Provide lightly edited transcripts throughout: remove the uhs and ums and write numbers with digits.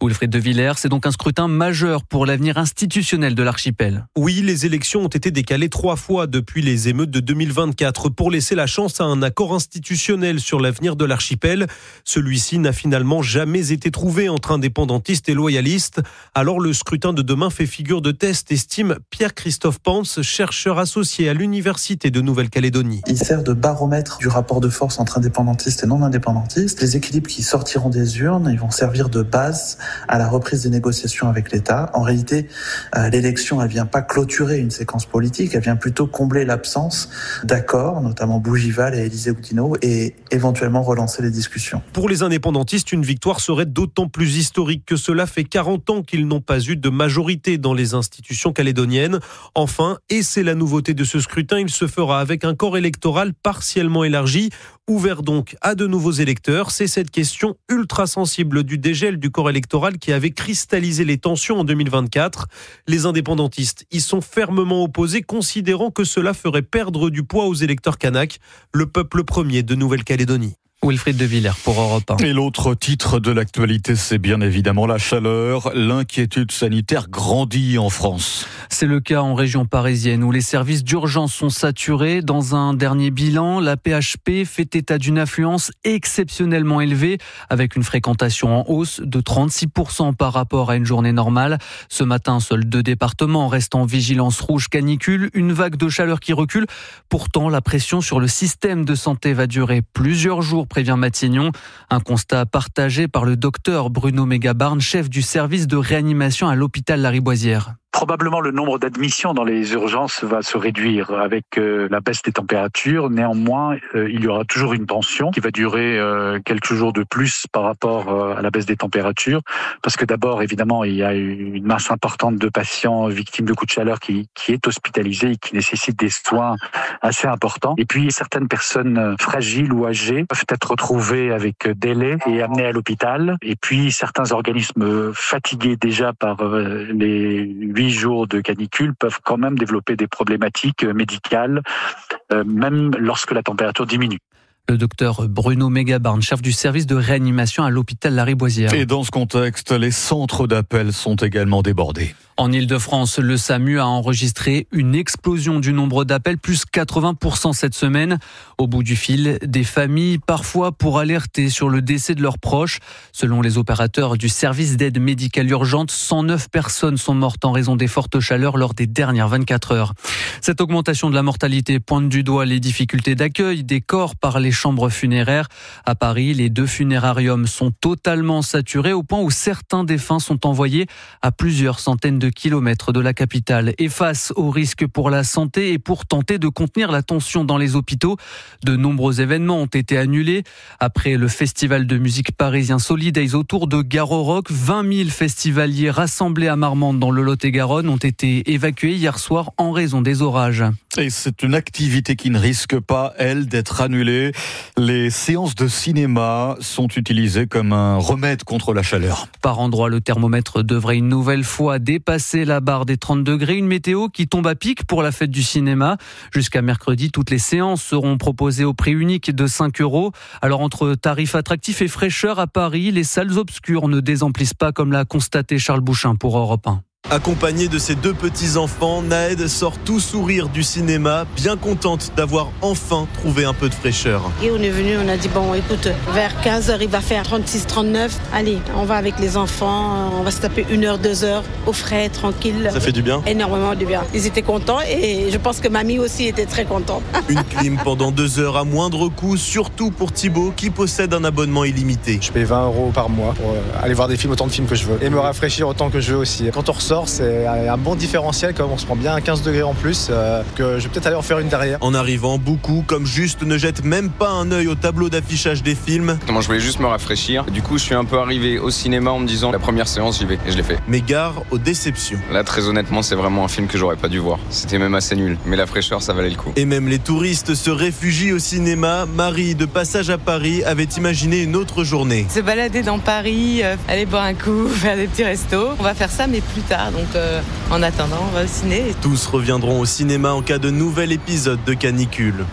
Wilfried de Villers, c'est donc un scrutin majeur pour l'avenir institutionnel de l'archipel. Oui, les élections ont été décalées 3 fois depuis les émeutes de 2024 pour laisser la chance à un accord institutionnel sur l'avenir de l'archipel. Celui-ci n'a finalement jamais été trouvé entre indépendantistes et loyalistes. Alors le scrutin de demain fait figure de test, estime Pierre-Christophe Pence, chercheur associé à l'Université de Nouvelle-Calédonie. Il sert de baromètre du rapport de force entre indépendantistes et non indépendantistes. Les équilibres qui sortiront des urnes, ils vont servir de base à la reprise des négociations avec l'État. En réalité, l'élection, elle vient pas clôturer une séquence politique, elle vient plutôt combler l'absence d'accords, notamment Bougival et Élisée Oudinot, et éventuellement relancer les discussions. Pour les indépendantistes, une victoire serait d'autant plus historique que cela fait 40 ans qu'ils n'ont pas eu de majorité dans les institutions calédoniennes. Enfin, et c'est la nouveauté de ce scrutin, il se fera avec un corps électoral partiellement élargi, ouvert donc à de nouveaux électeurs. C'est cette question ultra sensible du dégel du corps électoral qui avait cristallisé les tensions en 2024. Les indépendantistes y sont fermement opposés, considérant que cela ferait perdre du poids aux électeurs kanaks, le peuple premier de Nouvelle-Calédonie. Wilfried de Villers pour Europe 1. Et l'autre titre de l'actualité, c'est bien évidemment la chaleur. L'inquiétude sanitaire grandit en France. C'est le cas en région parisienne où les services d'urgence sont saturés. Dans un dernier bilan, la PHP fait état d'une affluence exceptionnellement élevée avec une fréquentation en hausse de 36% par rapport à une journée normale. Ce matin, seuls 2 départements restent en vigilance rouge canicule. Une vague de chaleur qui recule. Pourtant, la pression sur le système de santé va durer plusieurs jours, prévient Matignon. Un constat partagé par le docteur Bruno Mégabarne, chef du service de réanimation à l'hôpital Lariboisière. Probablement le nombre d'admissions dans les urgences va se réduire avec la baisse des températures. Néanmoins, il y aura toujours une tension qui va durer quelques jours de plus par rapport à la baisse des températures. Parce que d'abord, évidemment, il y a une masse importante de patients victimes de coups de chaleur qui est hospitalisée et qui nécessite des soins assez importants. Et puis, certaines personnes fragiles ou âgées peuvent être retrouvées avec délai et amenées à l'hôpital. Et puis, certains organismes fatigués déjà par les 8 jours de canicule peuvent quand même développer des problématiques médicales, même lorsque la température diminue. Le docteur Bruno Mégabarne, chef du service de réanimation à l'hôpital Lariboisière. Et dans ce contexte, les centres d'appel sont également débordés. En Ile-de-France, le SAMU a enregistré une explosion du nombre d'appels, plus 80% cette semaine. Au bout du fil, des familles, parfois pour alerter sur le décès de leurs proches. Selon les opérateurs du service d'aide médicale urgente, 109 personnes sont mortes en raison des fortes chaleurs lors des dernières 24 heures. Cette augmentation de la mortalité pointe du doigt les difficultés d'accueil des corps par les chambres funéraires. À Paris, les 2 funérariums sont totalement saturés au point où certains défunts sont envoyés à plusieurs centaines de kilomètres de la capitale. Et face aux risques pour la santé et pour tenter de contenir la tension dans les hôpitaux, de nombreux événements ont été annulés. Après le festival de musique parisien Solidays autour de Garo Rock, 20 000 festivaliers rassemblés à Marmande dans le Lot-et-Garonne ont été évacués hier soir en raison des orages. Et c'est une activité qui ne risque pas, elle, d'être annulée. Les séances de cinéma sont utilisées comme un remède contre la chaleur. Par endroits, le thermomètre devrait une nouvelle fois dépasser la barre des 30 degrés. Une météo qui tombe à pic pour la fête du cinéma. Jusqu'à mercredi, toutes les séances seront proposées au prix unique de 5 €. Alors entre tarifs attractifs et fraîcheur à Paris, les salles obscures ne désemplissent pas comme l'a constaté Charles Bouchin pour Europe 1. Accompagnée de ses 2 petits-enfants, Naëd sort tout sourire du cinéma, bien contente d'avoir enfin trouvé un peu de fraîcheur. Et on est venu, on a dit bon écoute, vers 15h il va faire 36-39, allez on va avec les enfants, on va se taper 1 heure, 2 heures au frais, tranquille. Ça fait du bien ? Énormément du bien. Ils étaient contents et je pense que mamie aussi était très contente. Une clim pendant 2 heures à moindre coût, surtout pour Thibaut qui possède un abonnement illimité. Je paye 20 € par mois pour aller voir des films, autant de films que je veux et me rafraîchir autant que je veux aussi. Quand on ressort, c'est un bon différentiel, comme on se prend bien à 15 degrés en plus, que je vais peut-être aller en faire une derrière. En arrivant, beaucoup, comme Juste, ne jettent même pas un œil au tableau d'affichage des films. Moi, je voulais juste me rafraîchir. Du coup, je suis un peu arrivé au cinéma en me disant la première séance, j'y vais, et je l'ai fait. Mais gare aux déceptions. Là, très honnêtement, c'est vraiment un film que j'aurais pas dû voir. C'était même assez nul, mais la fraîcheur, ça valait le coup. Et même les touristes se réfugient au cinéma. Marie, de passage à Paris, avait imaginé une autre journée. Se balader dans Paris, aller boire un coup, faire des petits restos. On va faire ça, mais plus tard, donc en attendant, on va au ciné. Tous reviendront au cinéma en cas de nouvel épisode de canicule.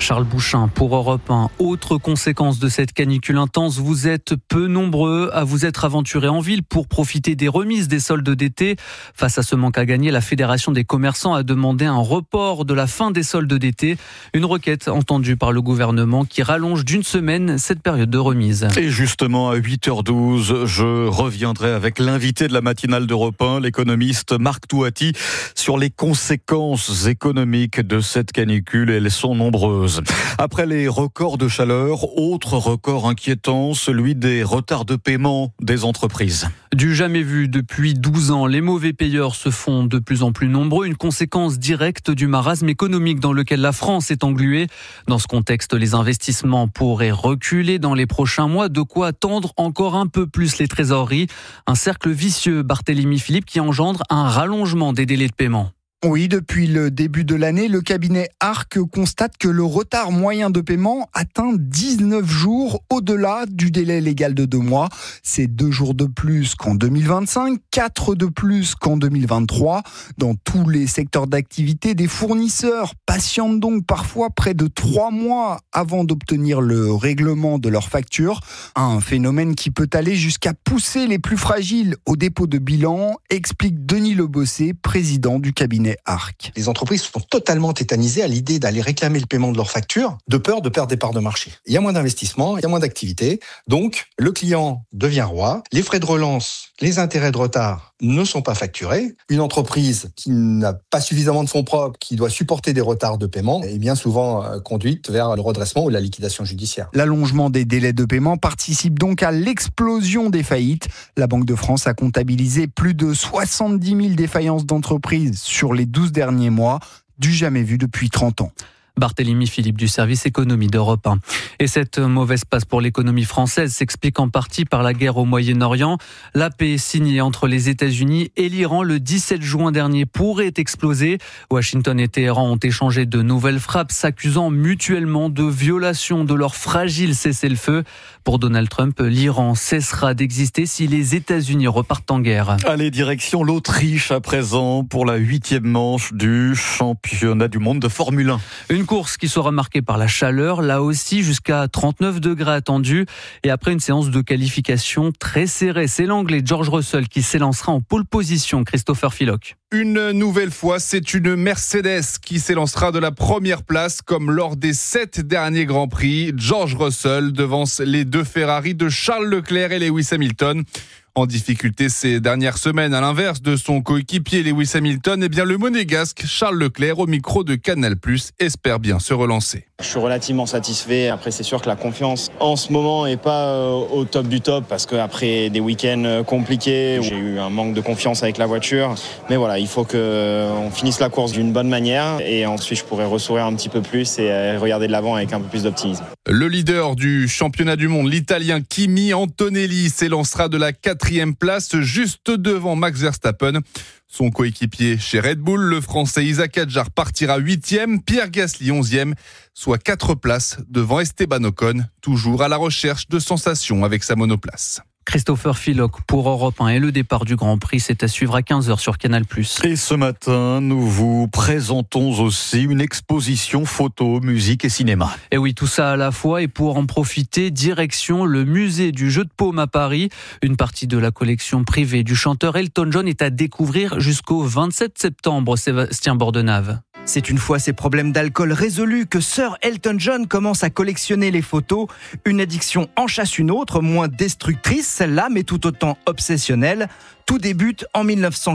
Charles Bouchin pour Europe 1. Autre conséquence de cette canicule intense, vous êtes peu nombreux à vous être aventurés en ville pour profiter des remises des soldes d'été. Face à ce manque à gagner, la Fédération des commerçants a demandé un report de la fin des soldes d'été. Une requête entendue par le gouvernement qui rallonge d'une semaine cette période de remise. Et justement, à 8h12, je reviendrai avec l'invité de la matinale d'Europe 1, l'économiste Marc Touati, sur les conséquences économiques de cette canicule. Elles sont nombreuses. Après les records de chaleur, autre record inquiétant, celui des retards de paiement des entreprises. Du jamais vu depuis 12 ans, les mauvais payeurs se font de plus en plus nombreux, une conséquence directe du marasme économique dans lequel la France est engluée. Dans ce contexte, les investissements pourraient reculer dans les prochains mois, de quoi tendre encore un peu plus les trésoreries. Un cercle vicieux, Barthélémy Philippe, qui engendre un rallongement des délais de paiement. Oui, depuis le début de l'année, le cabinet ARC constate que le retard moyen de paiement atteint 19 jours au-delà du délai légal de 2 mois. C'est 2 jours de plus qu'en 2025, 4 de plus qu'en 2023. Dans tous les secteurs d'activité, des fournisseurs patientent donc parfois près de 3 mois avant d'obtenir le règlement de leurs factures. Un phénomène qui peut aller jusqu'à pousser les plus fragiles au dépôt de bilan, explique Denis Lebossé, président du cabinet ARC. Les entreprises sont totalement tétanisées à l'idée d'aller réclamer le paiement de leurs factures, de peur de perdre des parts de marché. Il y a moins d'investissement, il y a moins d'activité, donc le client devient roi, les frais de relance, les intérêts de retard ne sont pas facturés. Une entreprise qui n'a pas suffisamment de fonds propres, qui doit supporter des retards de paiement, est bien souvent conduite vers le redressement ou la liquidation judiciaire. L'allongement des délais de paiement participe donc à l'explosion des faillites. La Banque de France a comptabilisé plus de 70 000 défaillances d'entreprises sur les 12 derniers mois, du jamais vu depuis 30 ans. Barthélémy Philippe du service économie d'Europe 1. Et cette mauvaise passe pour l'économie française s'explique en partie par la guerre au Moyen-Orient. La paix signée entre les États-Unis et l'Iran le 17 juin dernier pourrait exploser. Washington et Téhéran ont échangé de nouvelles frappes, s'accusant mutuellement de violation de leur fragile cessez-le-feu. Pour Donald Trump, l'Iran cessera d'exister si les États-Unis repartent en guerre. Allez, direction l'Autriche à présent pour la 8e manche du championnat du monde de Formule 1. Une course qui sera marquée par la chaleur, là aussi jusqu'à 39 degrés attendus. Et après une séance de qualification très serrée, c'est l'Anglais George Russell qui s'élancera en pole position. Christopher Philock. Une nouvelle fois, c'est une Mercedes qui s'élancera de la première place comme lors des 7 derniers Grands Prix. George Russell devance les 2 Ferrari de Charles Leclerc et Lewis Hamilton. En difficulté ces dernières semaines, à l'inverse de son coéquipier Lewis Hamilton, le monégasque Charles Leclerc au micro de Canal+, espère bien se relancer. Je suis relativement satisfait. Après, c'est sûr que la confiance en ce moment n'est pas au top du top parce qu'après des week-ends compliqués, j'ai eu un manque de confiance avec la voiture. Mais voilà, il faut qu'on finisse la course d'une bonne manière et ensuite je pourrai ressourire un petit peu plus et regarder de l'avant avec un peu plus d'optimisme. Le leader du championnat du monde, l'Italien Kimi Antonelli, s'élancera de la 4e place juste devant Max Verstappen. Son coéquipier chez Red Bull, le Français Isaac Hadjar, partira 8e, Pierre Gasly 11e, soit 4 places devant Esteban Ocon, toujours à la recherche de sensations avec sa monoplace. Christopher Philock pour Europe 1 et le départ du Grand Prix, c'est à suivre à 15h sur Canal+. Et ce matin, nous vous présentons aussi une exposition photo, musique et cinéma. Et oui, tout ça à la fois, et pour en profiter, direction le musée du jeu de paume à Paris. Une partie de la collection privée du chanteur Elton John est à découvrir jusqu'au 27 septembre, Sébastien Bordenave. C'est une fois ses problèmes d'alcool résolus que Sir Elton John commence à collectionner les photos. Une addiction en chasse une autre, moins destructrice celle-là, mais tout autant obsessionnelle. Tout débute en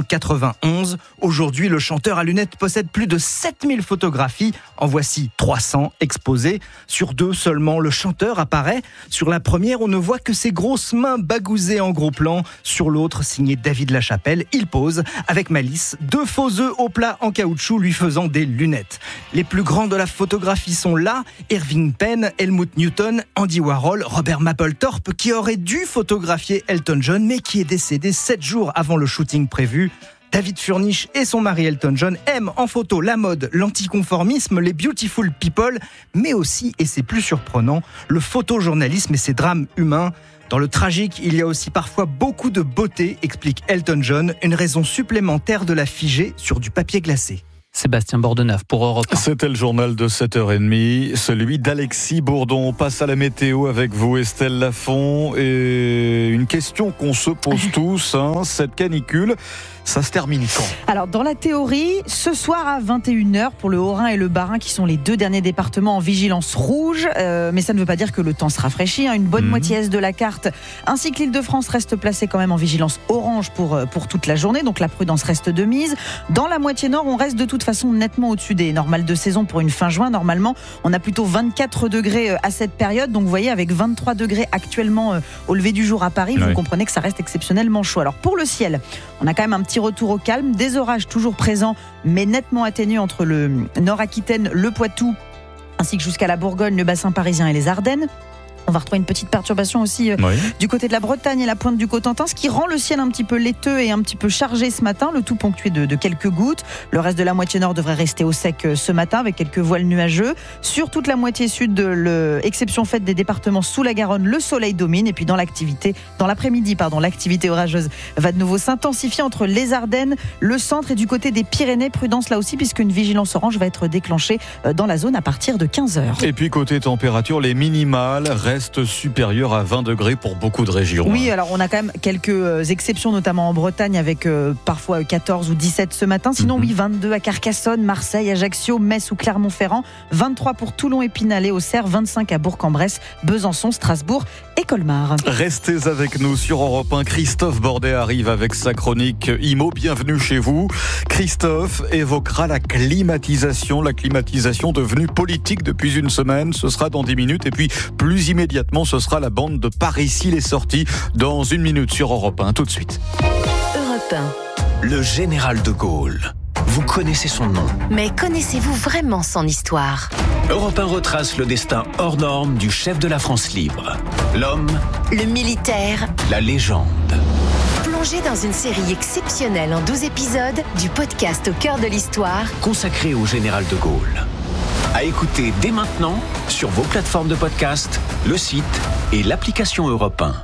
1991. Aujourd'hui, le chanteur à lunettes possède plus de 7000 photographies. En voici 300 exposées. Sur 2 seulement, le chanteur apparaît. Sur la première, on ne voit que ses grosses mains bagousées en gros plan. Sur l'autre, signé David Lachapelle, il pose avec malice 2 faux œufs au plat en caoutchouc lui faisant des lunettes. Les plus grands de la photographie sont là. Irving Penn, Helmut Newton, Andy Warhol, Robert Mapplethorpe qui aurait dû photographier Elton John mais qui est décédé 7 jours avant le shooting prévu. David Furnish et son mari Elton John aiment en photo la mode, l'anticonformisme, les beautiful people, mais aussi, et c'est plus surprenant, le photojournalisme et ses drames humains. Dans le tragique, il y a aussi parfois beaucoup de beauté, explique Elton John, une raison supplémentaire de la figer sur du papier glacé. Sébastien Bordenave pour Europe 1. C'était le journal de 7h30, celui d'Alexis Bourdon. On passe à la météo avec vous, Estelle Lafont. Et une question qu'on se pose tous, cette canicule, ça se termine quand ? Alors, dans la théorie, ce soir à 21h pour le Haut-Rhin et le Bas-Rhin, qui sont les 2 derniers départements en vigilance rouge. Mais ça ne veut pas dire que le temps se rafraîchit. Une bonne moitié est de la carte, ainsi que l'Île-de-France, reste placée quand même en vigilance orange pour toute la journée. Donc la prudence reste de mise. Dans la moitié nord, on reste de toute façon nettement au-dessus des normales de saison pour une fin juin. Normalement, on a plutôt 24 degrés à cette période. Donc vous voyez, avec 23 degrés actuellement au lever du jour à Paris, vous comprenez que ça reste exceptionnellement chaud. Alors pour le ciel, on a quand même un petit retour au calme. Des orages toujours présents, mais nettement atténués entre le Nord-Aquitaine, le Poitou, ainsi que jusqu'à la Bourgogne, le bassin parisien et les Ardennes. On va retrouver une petite perturbation aussi du côté de la Bretagne et la pointe du Cotentin, ce qui rend le ciel un petit peu laiteux et un petit peu chargé ce matin, le tout ponctué de quelques gouttes. Le reste de la moitié nord devrait rester au sec ce matin avec quelques voiles nuageux. Sur toute la moitié sud, exception faite des départements sous la Garonne, le soleil domine. Et puis dans l'après-midi, l'activité orageuse va de nouveau s'intensifier entre les Ardennes, le centre et du côté des Pyrénées. Prudence là aussi, puisqu'une vigilance orange va être déclenchée dans la zone à partir de 15h. Et puis côté température, les minimales restent supérieures à 20 degrés pour beaucoup de régions. Oui, alors on a quand même quelques exceptions, notamment en Bretagne, avec parfois 14 ou 17 ce matin. Sinon, 22 à Carcassonne, Marseille, Ajaccio, Metz ou Clermont-Ferrand, 23 pour Toulon, Épinal et Auxerre, 25 à Bourg-en-Bresse, Besançon, Strasbourg et Colmar. Restez avec nous sur Europe 1. Christophe Bordet arrive avec sa chronique IMO. Bienvenue chez vous. Christophe évoquera la climatisation devenue politique depuis une semaine. Ce sera dans 10 minutes. Et puis, plus immédiatement, ce sera la bande de Par ici les sorties dans 1 minute sur Europe 1. Tout de suite. Europe 1. Le général de Gaulle. Vous connaissez son nom. Mais connaissez-vous vraiment son histoire ? Europe 1 retrace le destin hors norme du chef de la France libre. L'homme, le militaire, la légende. Plongez dans une série exceptionnelle en 12 épisodes du podcast Au cœur de l'histoire, consacré au général de Gaulle. À écouter dès maintenant sur vos plateformes de podcast, le site et l'application Europe 1.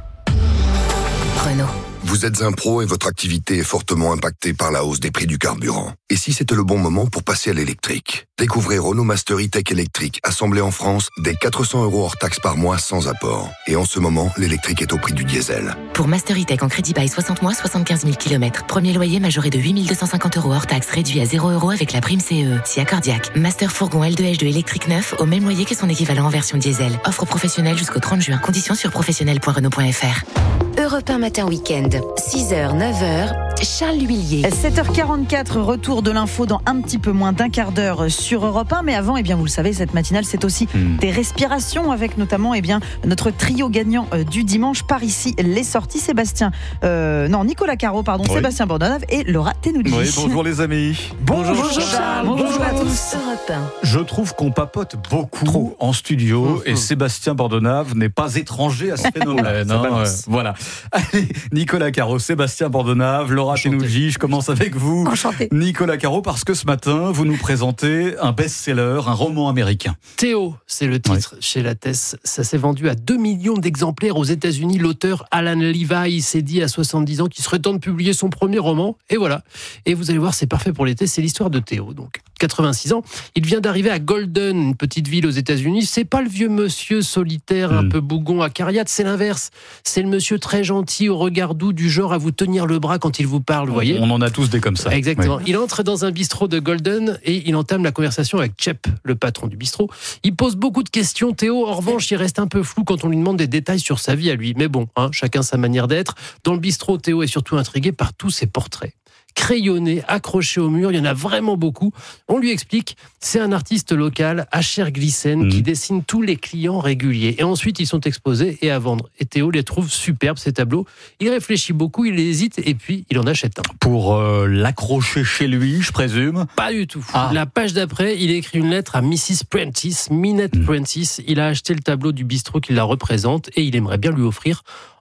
Renault. Vous êtes un pro et votre activité est fortement impactée par la hausse des prix du carburant. Et si c'était le bon moment pour passer à l'électrique ? Découvrez Renault Master E-Tech électrique, assemblé en France, dès 400 € hors taxe par mois sans apport. Et en ce moment, l'électrique est au prix du diesel. Pour Master E-Tech en crédit bail 60 mois, 75 000 km. Premier loyer majoré de 8 250 € hors taxe, réduit à 0 € avec la prime CE. Si accordiaque. Master Fourgon L2H2 électrique neuf, au même loyer que son équivalent en version diesel. Offre professionnelle jusqu'au 30 juin. Conditions sur professionnel.renault.fr. Europe 1 matin week-end, 6h, 9h, Charles L'Huillier. 7h44, retour de l'info dans un petit peu moins d'un quart d'heure sur Europe 1. Mais avant, vous le savez, cette matinale, c'est aussi des respirations avec notamment notre trio gagnant du dimanche. Par ici, les sorties. Nicolas Caro, Sébastien Bordenave et Laura Tenoudji. Oui, bonjour les amis. Bonjour Charles. Bonjour à tous. Europe 1. Je trouve qu'on papote beaucoup en studio et Sébastien Bordenave n'est pas étranger à ce phénomène. Voilà. Allez, Nicolas Caro, Sébastien Bordenave, Laura Tenoudji, je commence avec vous. Enchanté. Nicolas Caro, parce que ce matin, vous nous présentez un best-seller, un roman américain. Théo, c'est le titre chez Lattès. Ça s'est vendu à 2 millions d'exemplaires aux États-Unis. L'auteur Alan Levi s'est dit à 70 ans qu'il serait temps de publier son premier roman. Et voilà. Et vous allez voir, c'est parfait pour l'été. C'est l'histoire de Théo. Donc, 86 ans. Il vient d'arriver à Golden, une petite ville aux États-Unis. C'est pas le vieux monsieur solitaire, un peu bougon à Cariat. C'est l'inverse. C'est le monsieur très gentil, au regard doux, du genre à vous tenir le bras quand il vous parle, vous voyez. On en a tous des comme ça. Exactement. Oui. Il entre dans un bistrot de Golden et il entame la conversation avec Chep, le patron du bistrot. Il pose beaucoup de questions. Théo, en revanche, il reste un peu flou quand on lui demande des détails sur sa vie à lui. Mais bon, chacun sa manière d'être. Dans le bistrot, Théo est surtout intrigué par tous ses portraits. Crayonnés, accrochés au mur, il y en a vraiment beaucoup. On lui explique, c'est un artiste local, Asher Gleason, qui dessine tous les clients réguliers. Et ensuite, ils sont exposés et à vendre. Et Théo les trouve superbes, ces tableaux. Il réfléchit beaucoup, il hésite et puis il en achète un. Pour l'accrocher chez lui, je présume ? Pas du tout. La page d'après, il écrit une lettre à Mrs. Prentice, Minette Prentice. Il a acheté le tableau du bistrot qui la représente et il aimerait bien lui offrir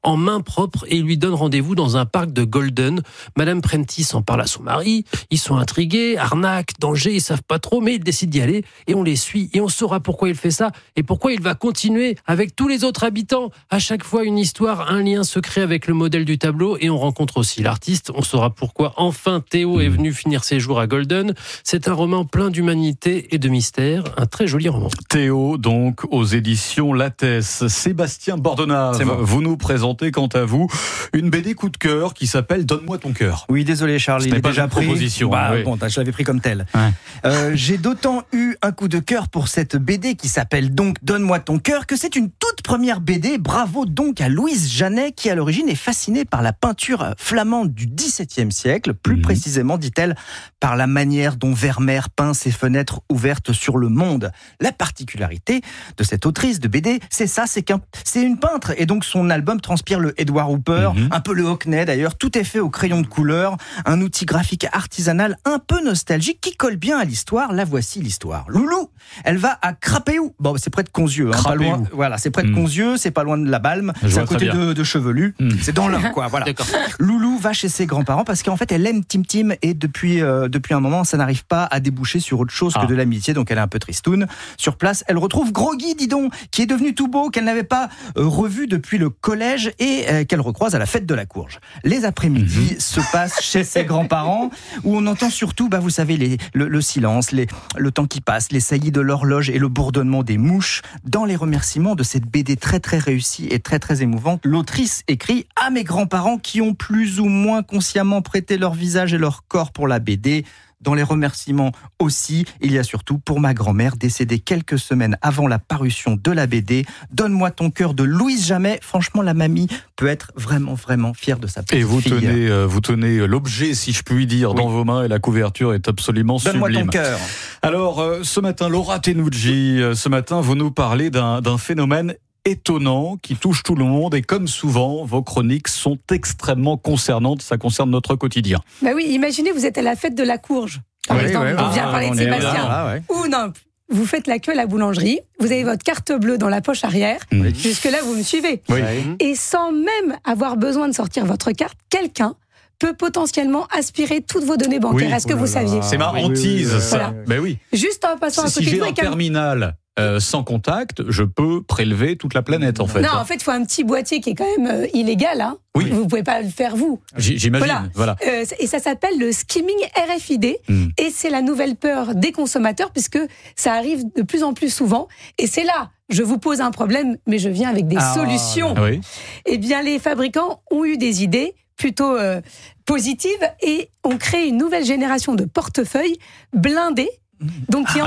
en main propre et lui donne rendez-vous dans un parc de Golden. Madame Prentice en parle à son mari. Ils sont intrigués, arnaque, danger, ils savent pas trop, mais ils décident d'y aller et on les suit et on saura pourquoi il fait ça et pourquoi il va continuer avec tous les autres habitants. À chaque fois, une histoire, un lien secret avec le modèle du tableau et on rencontre aussi l'artiste. On saura pourquoi enfin Théo est venu finir ses jours à Golden. C'est un roman plein d'humanité et de mystère. Un très joli roman. Théo, donc, aux éditions Lattès. Sébastien Bordenave, vous nous présentez, quant à vous, une BD coup de cœur qui s'appelle Donne-moi ton cœur. Oui, désolé Charles, il est déjà pris. Proposition. Oui. Bon, je l'avais pris comme tel. Ouais. J'ai d'autant eu un coup de cœur pour cette BD qui s'appelle donc Donne-moi ton cœur que c'est une toute première BD. Bravo donc à Louise Janet qui à l'origine est fascinée par la peinture flamande du XVIIe siècle, plus précisément, dit-elle, par la manière dont Vermeer peint ses fenêtres ouvertes sur le monde. La particularité de cette autrice de BD, c'est ça, c'est une peintre et donc son album transpire le Edward Hopper, un peu le Hockney d'ailleurs, tout est fait au crayon de couleur, un outil graphique artisanal un peu nostalgique qui colle bien à l'histoire. La voici l'histoire. Loulou, elle va à Crapéou. Bon, c'est près de Conzieux, pas loin. Voilà, c'est près de Conzieux, c'est pas loin de la Balme, c'est à côté de Chevelu, c'est dans l'Ain, quoi. Voilà. Loulou va chez ses grands-parents parce qu'en fait elle aime Tim Tim et depuis un moment ça n'arrive pas à déboucher sur autre chose que de l'amitié, donc elle est un peu tristoune. Sur place, elle retrouve Groggy, dis donc, qui est devenu tout beau, qu'elle n'avait pas revu depuis le collège et qu'elle recroise à la fête de la Courge. Les après-midi se passent chez ses grands-parents où on entend surtout, vous savez, le silence, le temps qui passe, les saillies de l'horloge et le bourdonnement des mouches. Dans les remerciements de cette BD très très réussie et très très émouvante, l'autrice écrit à mes grands-parents qui ont plus ou moins consciemment prêté leur visage et leur corps pour la BD. Dans les remerciements aussi, il y a surtout pour ma grand-mère décédée quelques semaines avant la parution de la BD. Donne-moi ton cœur de Louise Jamet. Franchement, la mamie peut être vraiment, vraiment fière de sa petite fille. Et vous tenez l'objet, si je puis dire, dans vos mains et la couverture est absolument sublime. Donne-moi ton cœur. Alors, ce matin, Laura Tenucci, vous nous parlez d'un phénomène étonnant qui touche tout le monde et comme souvent, vos chroniques sont extrêmement concernantes. Ça concerne notre quotidien. Oui, imaginez, vous êtes à la fête de la Courge, par exemple. On vient parler de Sébastien. Ou non, vous faites la queue à la boulangerie, vous avez votre carte bleue dans la poche arrière. Jusque-là, vous me suivez. Et sans même avoir besoin de sortir votre carte, quelqu'un peut potentiellement aspirer toutes vos données bancaires. Est-ce que vous saviez ? C'est ma hantise, ça. Voilà. Juste en passant à côté de vous. Si j'ai un terminal sans contact, je peux prélever toute la planète, en fait. Non, en fait, il faut un petit boîtier qui est quand même illégal. Vous ne pouvez pas le faire, vous. J'imagine. Voilà. Et ça s'appelle le skimming RFID. Et c'est la nouvelle peur des consommateurs, puisque ça arrive de plus en plus souvent. Et c'est là, je vous pose un problème, mais je viens avec des solutions. Eh bien, les fabricants ont eu des idées plutôt positives et ont créé une nouvelle génération de portefeuilles blindés. Donc, qui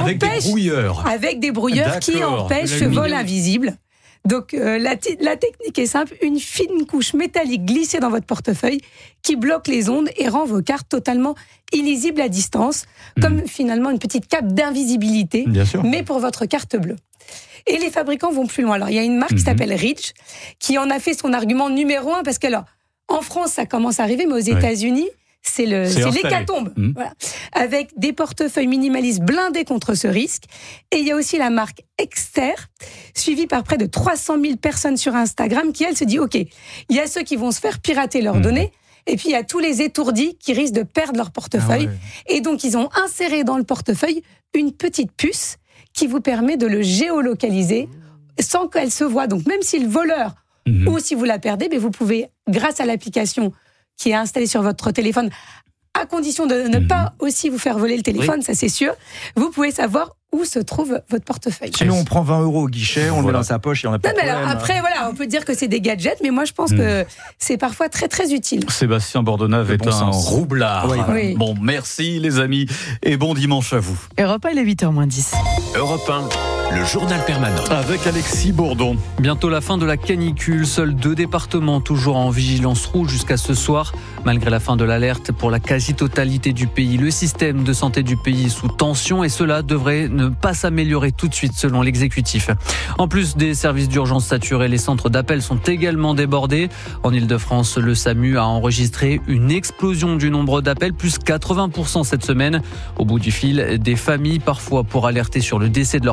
avec des brouilleurs qui empêchent ce vol invisible. Donc la technique est simple, une fine couche métallique glissée dans votre portefeuille qui bloque les ondes et rend vos cartes totalement illisibles à distance, comme finalement une petite cape d'invisibilité, mais pour votre carte bleue. Et les fabricants vont plus loin. Alors il y a une marque qui s'appelle Ridge, qui en a fait son argument numéro 1, parce que alors, en France ça commence à arriver, mais aux États-Unis, c'est l'hécatombe. Voilà. Avec des portefeuilles minimalistes blindés contre ce risque. Et il y a aussi la marque Exter, suivie par près de 300 000 personnes sur Instagram, qui, elle, se dit, OK, il y a ceux qui vont se faire pirater leurs données, et puis il y a tous les étourdis qui risquent de perdre leur portefeuille. Et donc, ils ont inséré dans le portefeuille une petite puce qui vous permet de le géolocaliser sans qu'elle se voie. Donc, même si le voleur, ou si vous la perdez, mais vous pouvez, grâce à l'application qui est installé sur votre téléphone, à condition de ne pas aussi vous faire voler le téléphone, ça c'est sûr, vous pouvez savoir où se trouve votre portefeuille. Sinon, on prend 20 € au guichet, on le met dans sa poche et on n'a pas de problème. Après, on peut dire que c'est des gadgets, mais moi je pense que c'est parfois très très utile. Sébastien Bordenave est un roublard. Bon, merci les amis et bon dimanche à vous. Europe 1, il est 8h-10. Europe 1, le journal permanent. Avec Alexis Bourdon. Bientôt la fin de la canicule. Seuls 2 départements toujours en vigilance rouge jusqu'à ce soir. Malgré la fin de l'alerte pour la quasi-totalité du pays, le système de santé du pays est sous tension et cela devrait ne pas s'améliorer tout de suite selon l'exécutif. En plus des services d'urgence saturés, les centres d'appel sont également débordés. En Ile-de-France, le SAMU a enregistré une explosion du nombre d'appels, plus 80% cette semaine. Au bout du fil, des familles parfois pour alerter sur le décès de leurs proches.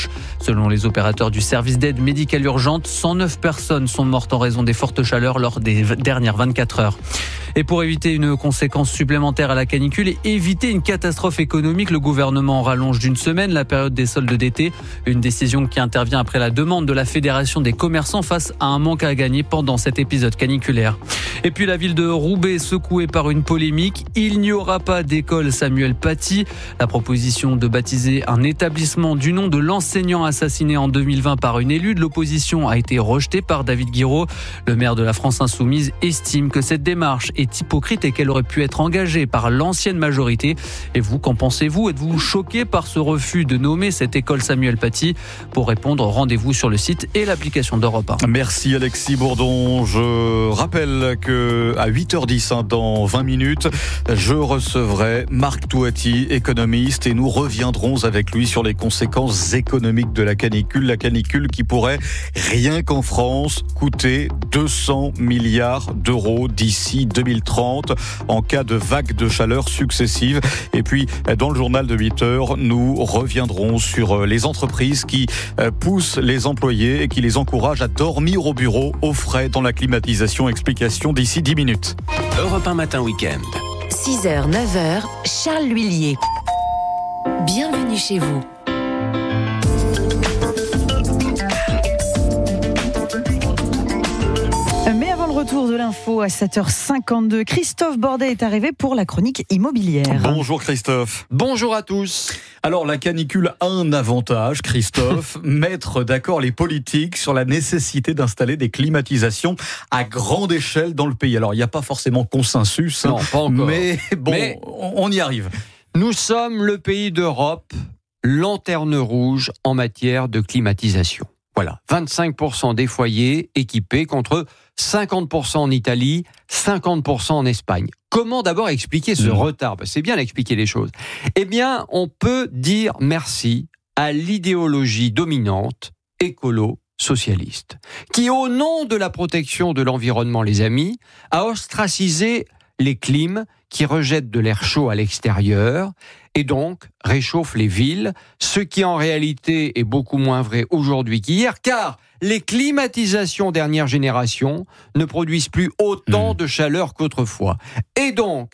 Selon les opérateurs du service d'aide médicale urgente, 109 personnes sont mortes en raison des fortes chaleurs lors des dernières 24 heures. Et pour éviter une conséquence supplémentaire à la canicule et éviter une catastrophe économique, le gouvernement rallonge d'une semaine la période des soldes d'été. Une décision qui intervient après la demande de la Fédération des commerçants face à un manque à gagner pendant cet épisode caniculaire. Et puis la ville de Roubaix secouée par une polémique. Il n'y aura pas d'école Samuel Paty. La proposition de baptiser un établissement du nom de l'enseignant assassiné en 2020 par une élue de l'opposition a été rejetée par David Guiraud. Le maire de la France Insoumise estime que cette démarche est hypocrite et qu'elle aurait pu être engagée par l'ancienne majorité. Et vous, qu'en pensez-vous ? Êtes-vous choqué par ce refus de nommer cette école Samuel Paty ? Pour répondre, rendez-vous sur le site et l'application d'Europe 1. Merci Alexis Bourdon. Je rappelle que à 8h10, dans 20 minutes, je recevrai Marc Touati, économiste, et nous reviendrons avec lui sur les conséquences économiques de la canicule. La canicule qui pourrait, rien qu'en France, coûter 200 milliards d'euros d'ici 2030 en cas de vagues de chaleur successives. Et puis, dans le journal de 8h, nous reviendrons sur les entreprises qui poussent les employés et qui les encouragent à dormir au bureau au frais dans la climatisation. Explication d'ici 10 minutes. Europe 1 Matin Week-end. 6h, 9h, Charles L'Huillier. Bienvenue chez vous. Mais avant le retour de l'info à 7h52, Christophe Bordet est arrivé pour la chronique immobilière. Bonjour Christophe. Bonjour à tous. Alors la canicule a un avantage, Christophe, mettre d'accord les politiques sur la nécessité d'installer des climatisations à grande échelle dans le pays. Alors il n'y a pas forcément consensus, non, pas encore. Mais bon, on y arrive. Nous sommes le pays d'Europe, lanterne rouge en matière de climatisation. Voilà, 25% des foyers équipés contre 50% en Italie, 50% en Espagne. Comment d'abord expliquer ce retard ? C'est bien d'expliquer les choses. Eh bien, on peut dire merci à l'idéologie dominante écolo-socialiste, qui, au nom de la protection de l'environnement, les amis, a ostracisé les clims qui rejettent de l'air chaud à l'extérieur et donc réchauffent les villes, ce qui en réalité est beaucoup moins vrai aujourd'hui qu'hier, car les climatisations dernière génération ne produisent plus autant de chaleur qu'autrefois. Et donc,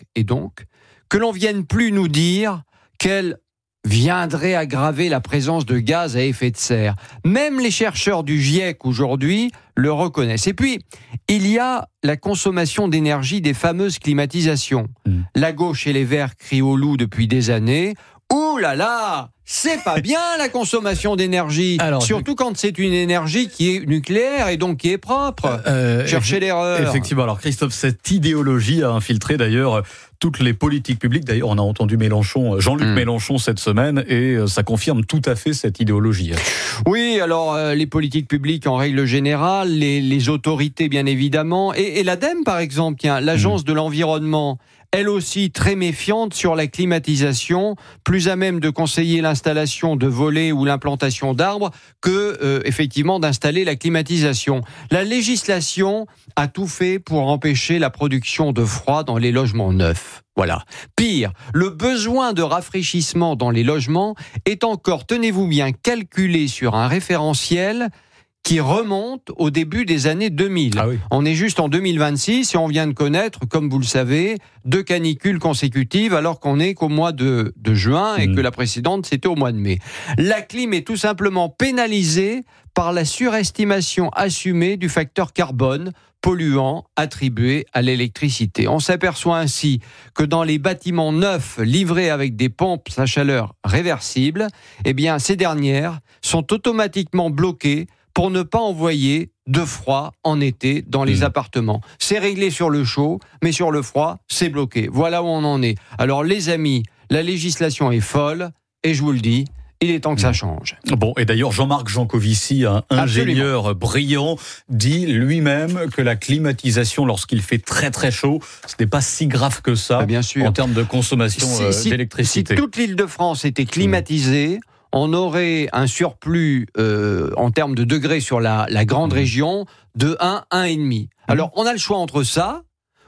que l'on vienne plus nous dire qu'elles viendraient aggraver la présence de gaz à effet de serre. Même les chercheurs du GIEC aujourd'hui le reconnaissent. Et puis, il y a la consommation d'énergie des fameuses climatisations. La gauche et les Verts crient au loup depuis des années. Ouh là là, c'est pas bien la consommation d'énergie. Alors, surtout quand c'est une énergie qui est nucléaire et donc qui est propre. Cherchez l'erreur. Effectivement. Alors Christophe, cette idéologie a infiltré d'ailleurs toutes les politiques publiques. D'ailleurs, on a entendu Jean-Luc Mélenchon cette semaine et ça confirme tout à fait cette idéologie. Oui, alors les politiques publiques en règle générale, les autorités bien évidemment, et l'ADEME par exemple, l'agence de l'environnement, elle aussi très méfiante sur la climatisation, plus à même de conseiller l'installation de volets ou l'implantation d'arbres que effectivement d'installer la climatisation. La législation a tout fait pour empêcher la production de froid dans les logements neufs. Voilà. Pire, le besoin de rafraîchissement dans les logements est encore, tenez-vous bien, calculé sur un référentiel qui remonte au début des années 2000. Ah oui. On est juste en 2026 et on vient de connaître, comme vous le savez, 2 canicules consécutives alors qu'on n'est qu'au mois de juin et que la précédente c'était au mois de mai. La clim est tout simplement pénalisée par la surestimation assumée du facteur carbone polluant attribué à l'électricité. On s'aperçoit ainsi que dans les bâtiments neufs livrés avec des pompes à chaleur réversibles, eh bien ces dernières sont automatiquement bloquées pour ne pas envoyer de froid en été dans les appartements. C'est réglé sur le chaud, mais sur le froid, c'est bloqué. Voilà où on en est. Alors les amis, la législation est folle, et je vous le dis, il est temps que ça change. Bon, et d'ailleurs, Jean-Marc Jancovici, un ingénieur brillant, dit lui-même que la climatisation, lorsqu'il fait très très chaud, ce n'est pas si grave que ça, bien sûr, en termes de consommation d'électricité. Si toute l'Île-de-France était climatisée, on aurait un surplus en termes de degrés sur la grande région de 1,5. Alors, on a le choix entre ça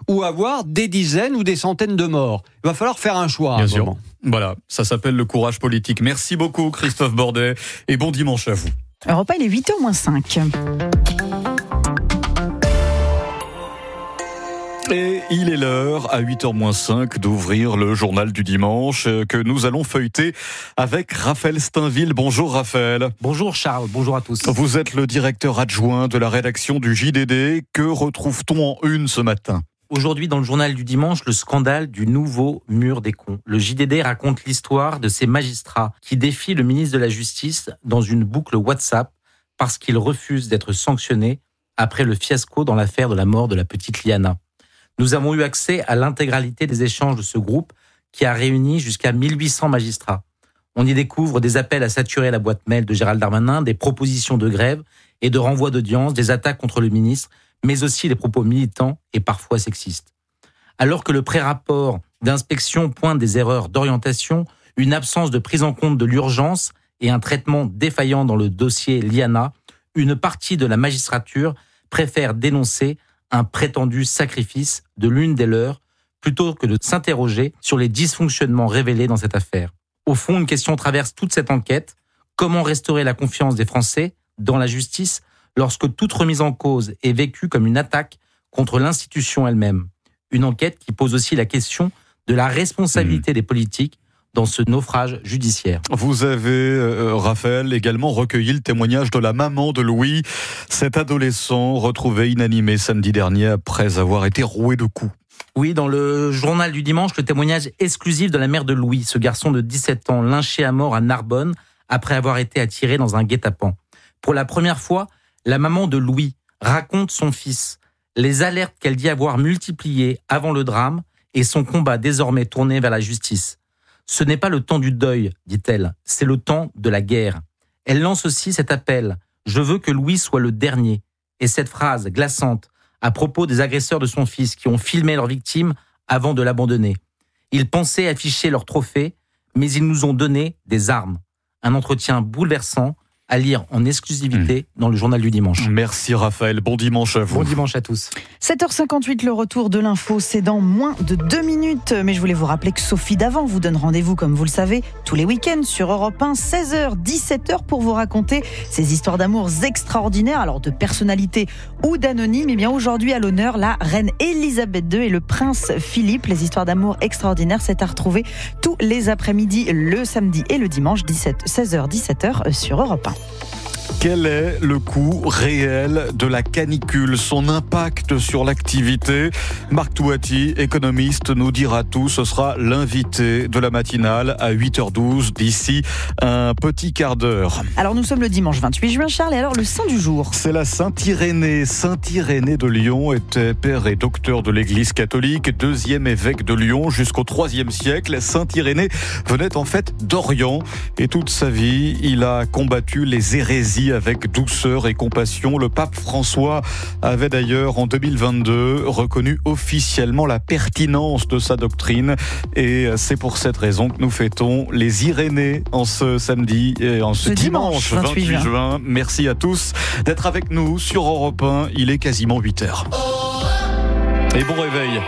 ou avoir des dizaines ou des centaines de morts. Il va falloir faire un choix. Bien sûr. Moment. Voilà, ça s'appelle le courage politique. Merci beaucoup Christophe Bordet et bon dimanche à vous. Europe 1, il est 8h-5. Et il est l'heure, à 8h-5, d'ouvrir le journal du dimanche que nous allons feuilleter avec Raphaël Steinville. Bonjour Raphaël. Bonjour Charles, bonjour à tous. Vous êtes le directeur adjoint de la rédaction du JDD. Que retrouve-t-on en une ce matin ? Aujourd'hui, dans le journal du dimanche, le scandale du nouveau mur des cons. Le JDD raconte l'histoire de ces magistrats qui défient le ministre de la Justice dans une boucle WhatsApp parce qu'ils refusent d'être sanctionnés après le fiasco dans l'affaire de la mort de la petite Liana. Nous avons eu accès à l'intégralité des échanges de ce groupe qui a réuni jusqu'à 1800 magistrats. On y découvre des appels à saturer la boîte mail de Gérald Darmanin, des propositions de grève et de renvoi d'audience, des attaques contre le ministre, mais aussi des propos militants et parfois sexistes. Alors que le pré-rapport d'inspection pointe des erreurs d'orientation, une absence de prise en compte de l'urgence et un traitement défaillant dans le dossier Liana, une partie de la magistrature préfère dénoncer un prétendu sacrifice de l'une des leurs, plutôt que de s'interroger sur les dysfonctionnements révélés dans cette affaire. Au fond, une question traverse toute cette enquête. Comment restaurer la confiance des Français dans la justice lorsque toute remise en cause est vécue comme une attaque contre l'institution elle-même ? Une enquête qui pose aussi la question de la responsabilité des politiques dans ce naufrage judiciaire. Vous avez, Raphaël, également recueilli le témoignage de la maman de Louis, cet adolescent retrouvé inanimé samedi dernier après avoir été roué de coups. Oui, dans le journal du dimanche, le témoignage exclusif de la mère de Louis, ce garçon de 17 ans lynché à mort à Narbonne après avoir été attiré dans un guet-apens. Pour la première fois, la maman de Louis raconte son fils, les alertes qu'elle dit avoir multipliées avant le drame et son combat désormais tourné vers la justice. Ce n'est pas le temps du deuil, dit-elle, c'est le temps de la guerre. Elle lance aussi cet appel « Je veux que Louis soit le dernier » et cette phrase glaçante à propos des agresseurs de son fils qui ont filmé leur victime avant de l'abandonner. Ils pensaient afficher leur trophée, mais ils nous ont donné des armes. Un entretien bouleversant à lire en exclusivité dans le journal du dimanche. Merci Raphaël, bon dimanche à vous. Bon dimanche à tous. 7h58, le retour de l'info, c'est dans moins de 2 minutes. Mais je voulais vous rappeler que Sophie Davant vous donne rendez-vous, comme vous le savez, tous les week-ends sur Europe 1, 16h, 17h, pour vous raconter ces histoires d'amour extraordinaires, alors de personnalité ou d'anonyme. Et bien aujourd'hui, à l'honneur, la reine Elisabeth II et le prince Philippe. Les histoires d'amour extraordinaires, c'est à retrouver tous les après-midi, le samedi et le dimanche, 16h, 17h sur Europe 1. Quel est le coût réel de la canicule, son impact sur l'activité ? Marc Touati, économiste, nous dira tout. Ce sera l'invité de la matinale à 8h12 d'ici un petit quart d'heure. Alors nous sommes le dimanche 28 juin, Charles, et alors le saint du jour. C'est la Saint-Irénée. Saint-Irénée de Lyon était père et docteur de l'Église catholique, deuxième évêque de Lyon jusqu'au IIIe siècle. Saint-Irénée venait en fait d'Orient et toute sa vie, il a combattu les hérésies avec douceur et compassion. Le pape François avait d'ailleurs en 2022 reconnu officiellement la pertinence de sa doctrine et c'est pour cette raison que nous fêtons les Irénées en ce samedi et en ce dimanche 28 juin. Merci à tous d'être avec nous sur Europe 1. Il est quasiment 8h. Et bon réveil.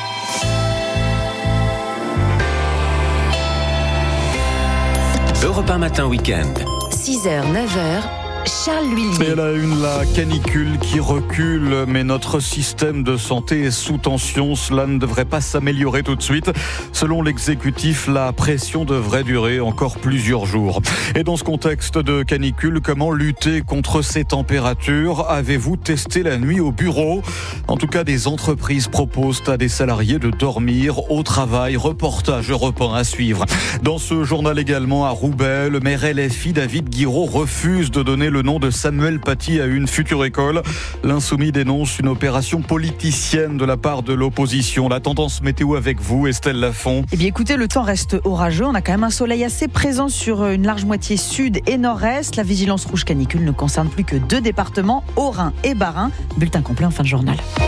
Europe 1 matin week-end. 6h, 9h. Charles Lullier. Et la une, la canicule qui recule, mais notre système de santé est sous tension. Cela ne devrait pas s'améliorer tout de suite. Selon l'exécutif, la pression devrait durer encore plusieurs jours. Et dans ce contexte de canicule, comment lutter contre ces températures ? Avez-vous testé la nuit au bureau ? En tout cas, des entreprises proposent à des salariés de dormir au travail. Reportage Europe 1 à suivre. Dans ce journal également, à Roubaix, le maire LFI David Guiraud refuse de donner le nom de Samuel Paty à une future école. L'insoumis dénonce une opération politicienne de la part de l'opposition. La tendance météo avec vous, Estelle Lafont. Eh bien écoutez, le temps reste orageux. On a quand même un soleil assez présent sur une large moitié sud et nord-est. La vigilance rouge canicule ne concerne plus que 2 départements, Haut-Rhin et Bas-Rhin. Bulletin complet en fin de journal.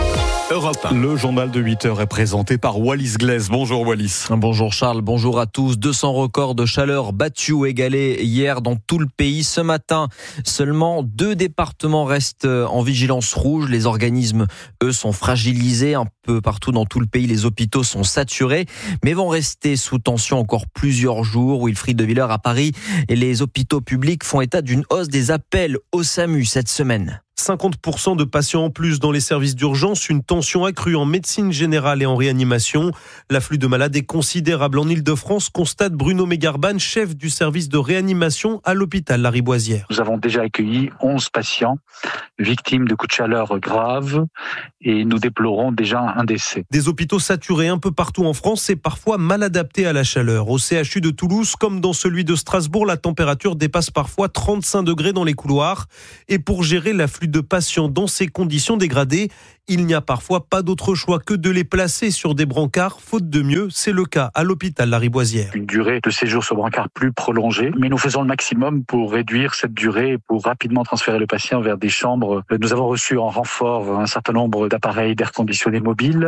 Europe 1. Le journal de 8h est présenté par Wallis Glaise. Bonjour Wallis. Bonjour Charles, bonjour à tous. 200 records de chaleur battus ou égalés hier dans tout le pays. Ce matin, seulement 2 départements restent en vigilance rouge. Les organismes, eux, sont fragilisés un peu partout dans tout le pays. Les hôpitaux sont saturés, mais vont rester sous tension encore plusieurs jours. Wilfried de Villers à Paris et les hôpitaux publics font état d'une hausse des appels au SAMU cette semaine. 50% de patients en plus dans les services d'urgence, une tension accrue en médecine générale et en réanimation. L'afflux de malades est considérable en Ile-de-France, constate Bruno Mégarban, chef du service de réanimation à l'hôpital Lariboisière. Nous avons déjà accueilli 11 patients victimes de coups de chaleur graves et nous déplorons déjà un décès. Des hôpitaux saturés un peu partout en France et parfois mal adaptés à la chaleur. Au CHU de Toulouse, comme dans celui de Strasbourg, la température dépasse parfois 35 degrés dans les couloirs. Et pour gérer l'afflux de patients dans ces conditions dégradées, il n'y a parfois pas d'autre choix que de les placer sur des brancards, faute de mieux. C'est le cas à l'hôpital Lariboisière. Une durée de séjour sur brancard plus prolongée, mais nous faisons le maximum pour réduire cette durée et pour rapidement transférer le patient vers des chambres. Nous avons reçu en renfort un certain nombre d'appareils d'air conditionné mobiles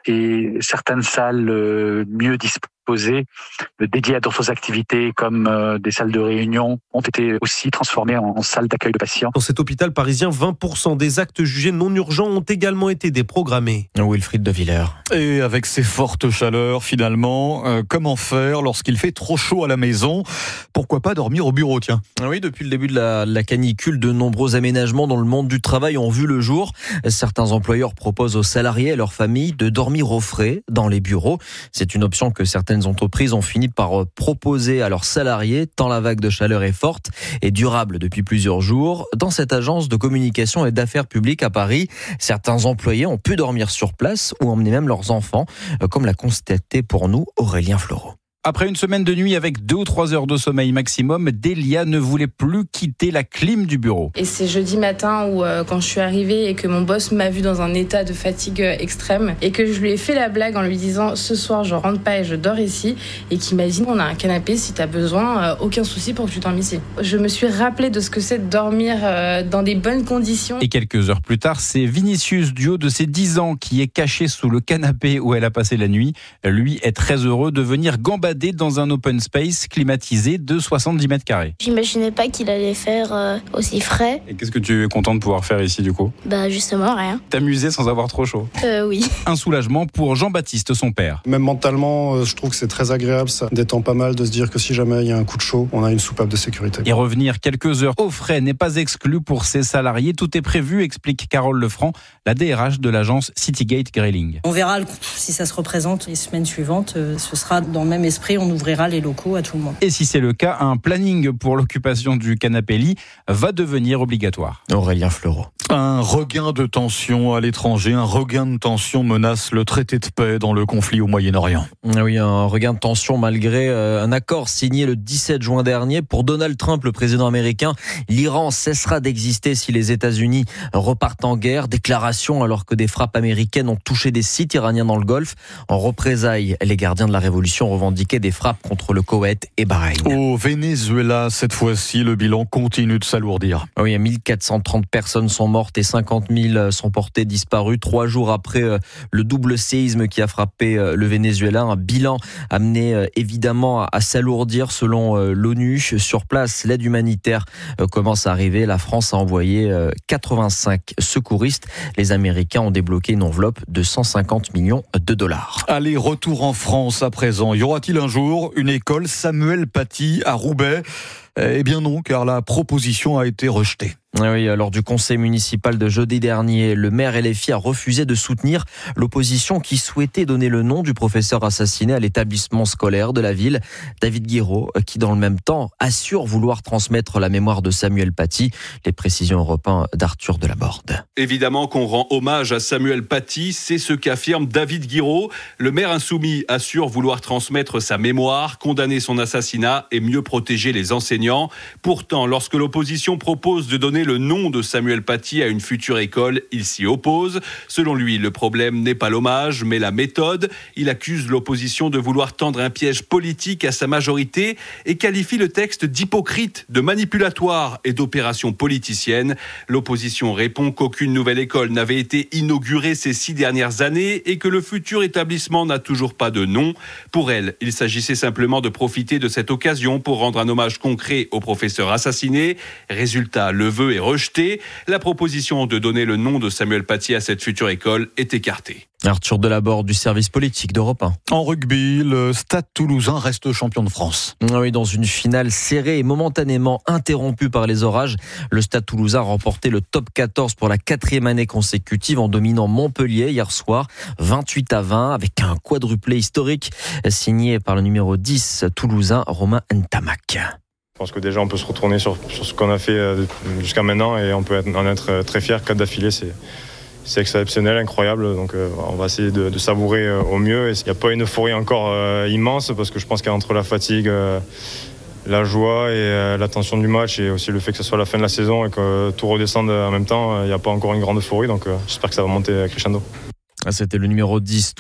et certaines salles mieux disposées, dédiées à d'autres activités comme des salles de réunion, ont été aussi transformées en salles d'accueil de patients. Dans cet hôpital parisien, 20% des actes jugés non urgents ont également été déprogrammés. Wilfried de Villers. Et avec ces fortes chaleurs, finalement, comment faire lorsqu'il fait trop chaud à la maison ? Pourquoi pas dormir au bureau, tiens ? Oui, depuis le début de la canicule, de nombreux aménagements dans le monde du travail ont vu le jour. Certains employeurs proposent aux salariés et leurs familles de dormir au frais dans les bureaux. C'est une option que certaines entreprises ont fini par proposer à leurs salariés, tant la vague de chaleur est forte et durable depuis plusieurs jours. Dans cette agence de communication et d'affaires publiques à Paris, certains employés ont pu dormir sur place ou emmener même leurs enfants, comme l'a constaté pour nous Aurélien Fleureau. Après une semaine de nuit avec 2 ou 3 heures de sommeil maximum, Delia ne voulait plus quitter la clim du bureau. Et c'est jeudi matin où quand je suis arrivée et que mon boss m'a vue dans un état de fatigue extrême et que je lui ai fait la blague en lui disant ce soir je rentre pas et je dors ici, et qui m'a dit on a un canapé si t'as besoin, aucun souci pour que tu dormes ici. Je me suis rappelé de ce que c'est de dormir dans des bonnes conditions. Et quelques heures plus tard, c'est Vinicius, du haut de ses 10 ans, qui est caché sous le canapé où elle a passé la nuit. Lui est très heureux de venir gambader dans un open space climatisé de 70 mètres carrés. J'imaginais pas qu'il allait faire aussi frais. Et qu'est-ce que tu es content de pouvoir faire ici du coup ? Bah justement rien. T'amuser sans avoir trop chaud ? Oui. Un soulagement pour Jean-Baptiste, son père. Même mentalement, je trouve que c'est très agréable, ça détend pas mal de se dire que si jamais il y a un coup de chaud, on a une soupape de sécurité. Et revenir quelques heures au frais n'est pas exclu pour ses salariés. Tout est prévu, explique Carole Lefranc, la DRH de l'agence Citygate Grilling. On verra si ça se représente les semaines suivantes. Ce sera dans le même esprit. On ouvrira les locaux à tout le monde. Et si c'est le cas, un planning pour l'occupation du canapé-lit va devenir obligatoire. Aurélien Fleureau. Un regain de tension à l'étranger, un regain de tension menace le traité de paix dans le conflit au Moyen-Orient. Oui, un regain de tension malgré un accord signé le 17 juin dernier. Pour Donald Trump, le président américain, l'Iran cessera d'exister si les États-Unis repartent en guerre. Déclaration alors que des frappes américaines ont touché des sites iraniens dans le Golfe. En représailles, les gardiens de la révolution revendiquaient des frappes contre le Koweït et Bahreïn. Au Venezuela, cette fois-ci, le bilan continue de s'alourdir. Oui, 1430 personnes sont mortes et 50 000 sont portées disparues. 3 jours après le double séisme qui a frappé le Venezuela, un bilan amené évidemment à s'alourdir selon l'ONU. Sur place, l'aide humanitaire commence à arriver. La France a envoyé 85 secouristes. Les Américains ont débloqué une enveloppe de 150 millions de dollars. Allez, retour en France à présent. Y aura-t-il un jour une école Samuel Paty à Roubaix ? Eh bien non, car la proposition a été rejetée. Oui, lors du conseil municipal de jeudi dernier, le maire LFI a refusé de soutenir l'opposition qui souhaitait donner le nom du professeur assassiné à l'établissement scolaire de la ville, David Guiraud, qui dans le même temps assure vouloir transmettre la mémoire de Samuel Paty. Les précisions Europe 1 d'Arthur Delaborde. Évidemment qu'on rend hommage à Samuel Paty, c'est ce qu'affirme David Guiraud. Le maire insoumis assure vouloir transmettre sa mémoire, condamner son assassinat et mieux protéger les enseignants enseignants. Pourtant, lorsque l'opposition propose de donner le nom de Samuel Paty à une future école, il s'y oppose. Selon lui, le problème n'est pas l'hommage, mais la méthode. Il accuse l'opposition de vouloir tendre un piège politique à sa majorité et qualifie le texte d'hypocrite, de manipulatoire et d'opération politicienne. L'opposition répond qu'aucune nouvelle école n'avait été inaugurée ces 6 dernières années et que le futur établissement n'a toujours pas de nom. Pour elle, il s'agissait simplement de profiter de cette occasion pour rendre un hommage concret au professeur assassiné. Résultat, le vœu est rejeté. La proposition de donner le nom de Samuel Paty à cette future école est écartée. Arthur Delaborde du service politique d'Europe 1. En rugby, le Stade Toulousain reste champion de France. Oui, dans une finale serrée et momentanément interrompue par les orages, le Stade Toulousain a remporté le top 14 pour la 4e année consécutive en dominant Montpellier hier soir, 28-20, avec un quadruplé historique signé par le numéro 10 toulousain, Romain Ntamak. Je pense que déjà on peut se retourner sur ce qu'on a fait jusqu'à maintenant et on peut en être très fier. 4 d'affilée, c'est exceptionnel, incroyable. Donc on va essayer de savourer au mieux. Il n'y a pas une euphorie encore immense parce que je pense qu'entre la fatigue, la joie et la tension du match et aussi le fait que ce soit la fin de la saison et que tout redescende en même temps, il n'y a pas encore une grande euphorie. Donc j'espère que ça va monter crescendo. C'était le numéro 10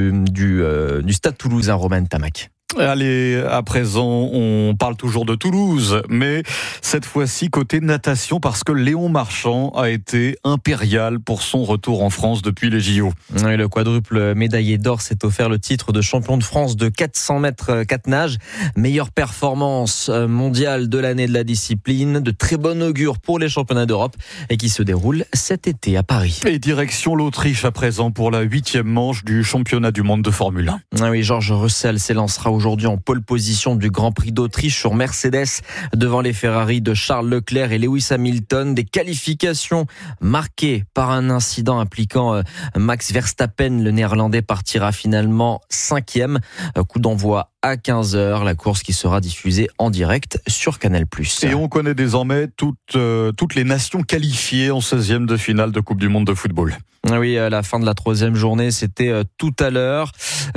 du Stade Toulousain, Romain Ntamak. Allez, à présent, on parle toujours de Toulouse, mais cette fois-ci côté natation, parce que Léon Marchand a été impérial pour son retour en France depuis les JO. Et le quadruple médaillé d'or s'est offert le titre de champion de France de 400 mètres 4 nages. Meilleure performance mondiale de l'année de la discipline, de très bon augure pour les championnats d'Europe et qui se déroulent cet été à Paris. Et direction l'Autriche à présent pour la 8e manche du championnat du monde de Formule 1. Ah oui, Georges Russell s'élancera aujourd'hui en pole position du Grand Prix d'Autriche sur Mercedes devant les Ferrari de Charles Leclerc et Lewis Hamilton. Des qualifications marquées par un incident impliquant Max Verstappen. Le Néerlandais partira finalement 5e. Coup d'envoi à 15h, la course qui sera diffusée en direct sur Canal+. Et on connaît désormais toutes les nations qualifiées en 16e de finale de Coupe du Monde de football. Oui, à la fin de la 3e journée, c'était tout à l'heure.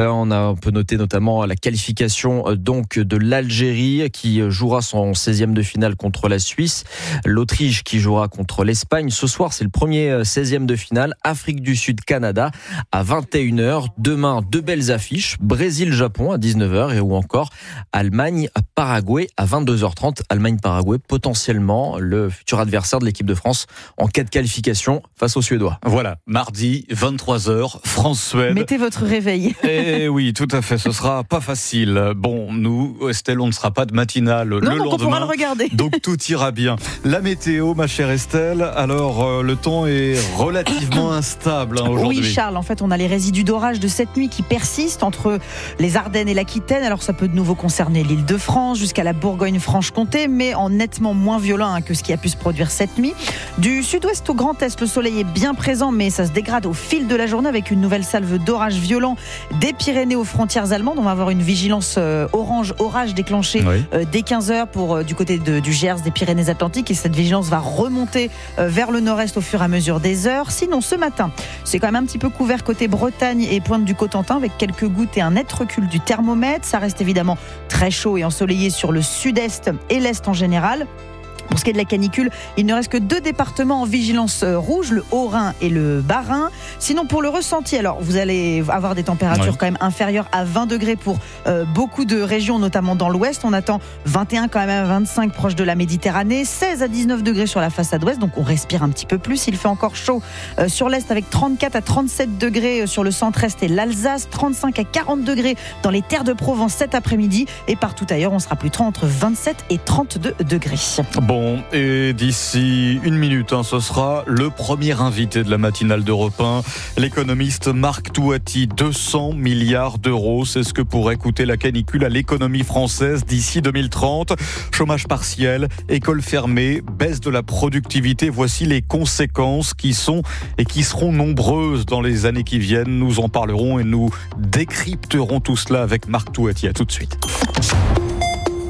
On peut noter notamment la qualification donc de l'Algérie qui jouera son 16e de finale contre la Suisse. L'Autriche qui jouera contre l'Espagne. Ce soir, c'est le premier 16e de finale. Afrique du Sud, Canada à 21h. Demain, 2 belles affiches. Brésil-Japon à 19h ou encore Allemagne-Paraguay à 22h30. Allemagne-Paraguay, potentiellement le futur adversaire de l'équipe de France en cas de qualification face aux Suédois. Voilà. Mardi, 23h, France-Suède. Mettez votre réveil. Eh oui, tout à fait, ce sera pas facile. Bon, nous, Estelle, on ne sera pas de matinale le lendemain. On pourra le regarder. Donc tout ira bien. La météo, ma chère Estelle, alors le temps est relativement instable aujourd'hui. Oui, Charles, en fait, on a les résidus d'orage de cette nuit qui persistent entre les Ardennes et l'Aquitaine. Alors ça peut de nouveau concerner l'Île-de-France jusqu'à la Bourgogne-Franche-Comté, mais en nettement moins violent que ce qui a pu se produire cette nuit. Du sud-ouest au Grand Est, le soleil est bien présent, mais ça se dégrade au fil de la journée avec une nouvelle salve d'orage violent des Pyrénées aux frontières allemandes. On va avoir une vigilance orange orage déclenchée dès 15h du côté du Gers, des Pyrénées-Atlantiques, et cette vigilance va remonter vers le nord-est au fur et à mesure des heures. Sinon, ce matin, c'est quand même un petit peu couvert côté Bretagne et pointe du Cotentin avec quelques gouttes et un net recul du thermomètre. Ça reste évidemment très chaud et ensoleillé sur le sud-est et l'est en général. Pour ce qui est de la canicule, il ne reste que 2 départements en vigilance rouge, le Haut-Rhin et le Bas-Rhin. Sinon, pour le ressenti, alors vous allez avoir des températures quand même inférieures à 20 degrés pour beaucoup de régions, notamment dans l'ouest. On attend 21 quand même à 25 proche de la Méditerranée, 16 à 19 degrés sur la façade ouest, donc on respire un petit peu plus. Il fait encore chaud sur l'est avec 34 à 37 degrés sur le centre-est et l'Alsace, 35 à 40 degrés dans les terres de Provence cet après-midi, et partout ailleurs, on sera plutôt entre 27 et 32 degrés. Bon, et d'ici 1 minute, ce sera le premier invité de la matinale d'Europe 1, l'économiste Marc Touati. 200 milliards d'euros, c'est ce que pourrait coûter la canicule à l'économie française d'ici 2030. Chômage partiel, écoles fermées, baisse de la productivité. Voici les conséquences qui sont et qui seront nombreuses dans les années qui viennent. Nous en parlerons et nous décrypterons tout cela avec Marc Touati. À tout de suite.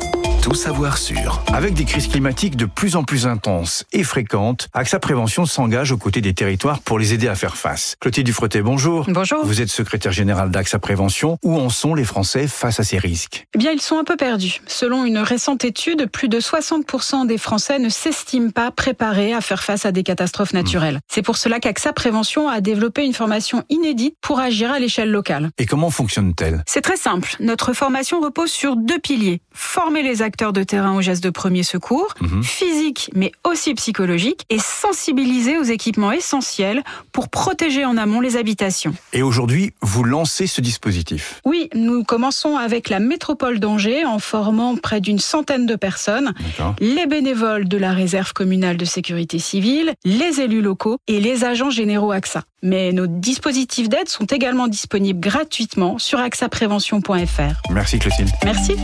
Tout savoir sur. Avec des crises climatiques de plus en plus intenses et fréquentes, AXA Prévention s'engage aux côtés des territoires pour les aider à faire face. Clotilde Dufretet, bonjour. Bonjour. Vous êtes secrétaire générale d'AXA Prévention. Où en sont les Français face à ces risques ? Eh bien, ils sont un peu perdus. Selon une récente étude, plus de 60% des Français ne s'estiment pas préparés à faire face à des catastrophes naturelles. C'est pour cela qu'AXA Prévention a développé une formation inédite pour agir à l'échelle locale. Et comment fonctionne-t-elle ? C'est très simple. Notre formation repose sur 2 piliers. Former les acteurs de terrain aux gestes de premier secours, physique mais aussi psychologique, et sensibiliser aux équipements essentiels pour protéger en amont les habitations. Et aujourd'hui, vous lancez ce dispositif ? Oui, nous commençons avec la métropole d'Angers en formant près d'une centaine de personnes, les bénévoles de la réserve communale de sécurité civile, les élus locaux et les agents généraux AXA. Mais nos dispositifs d'aide sont également disponibles gratuitement sur axaprévention.fr. Merci Clotilde. Merci.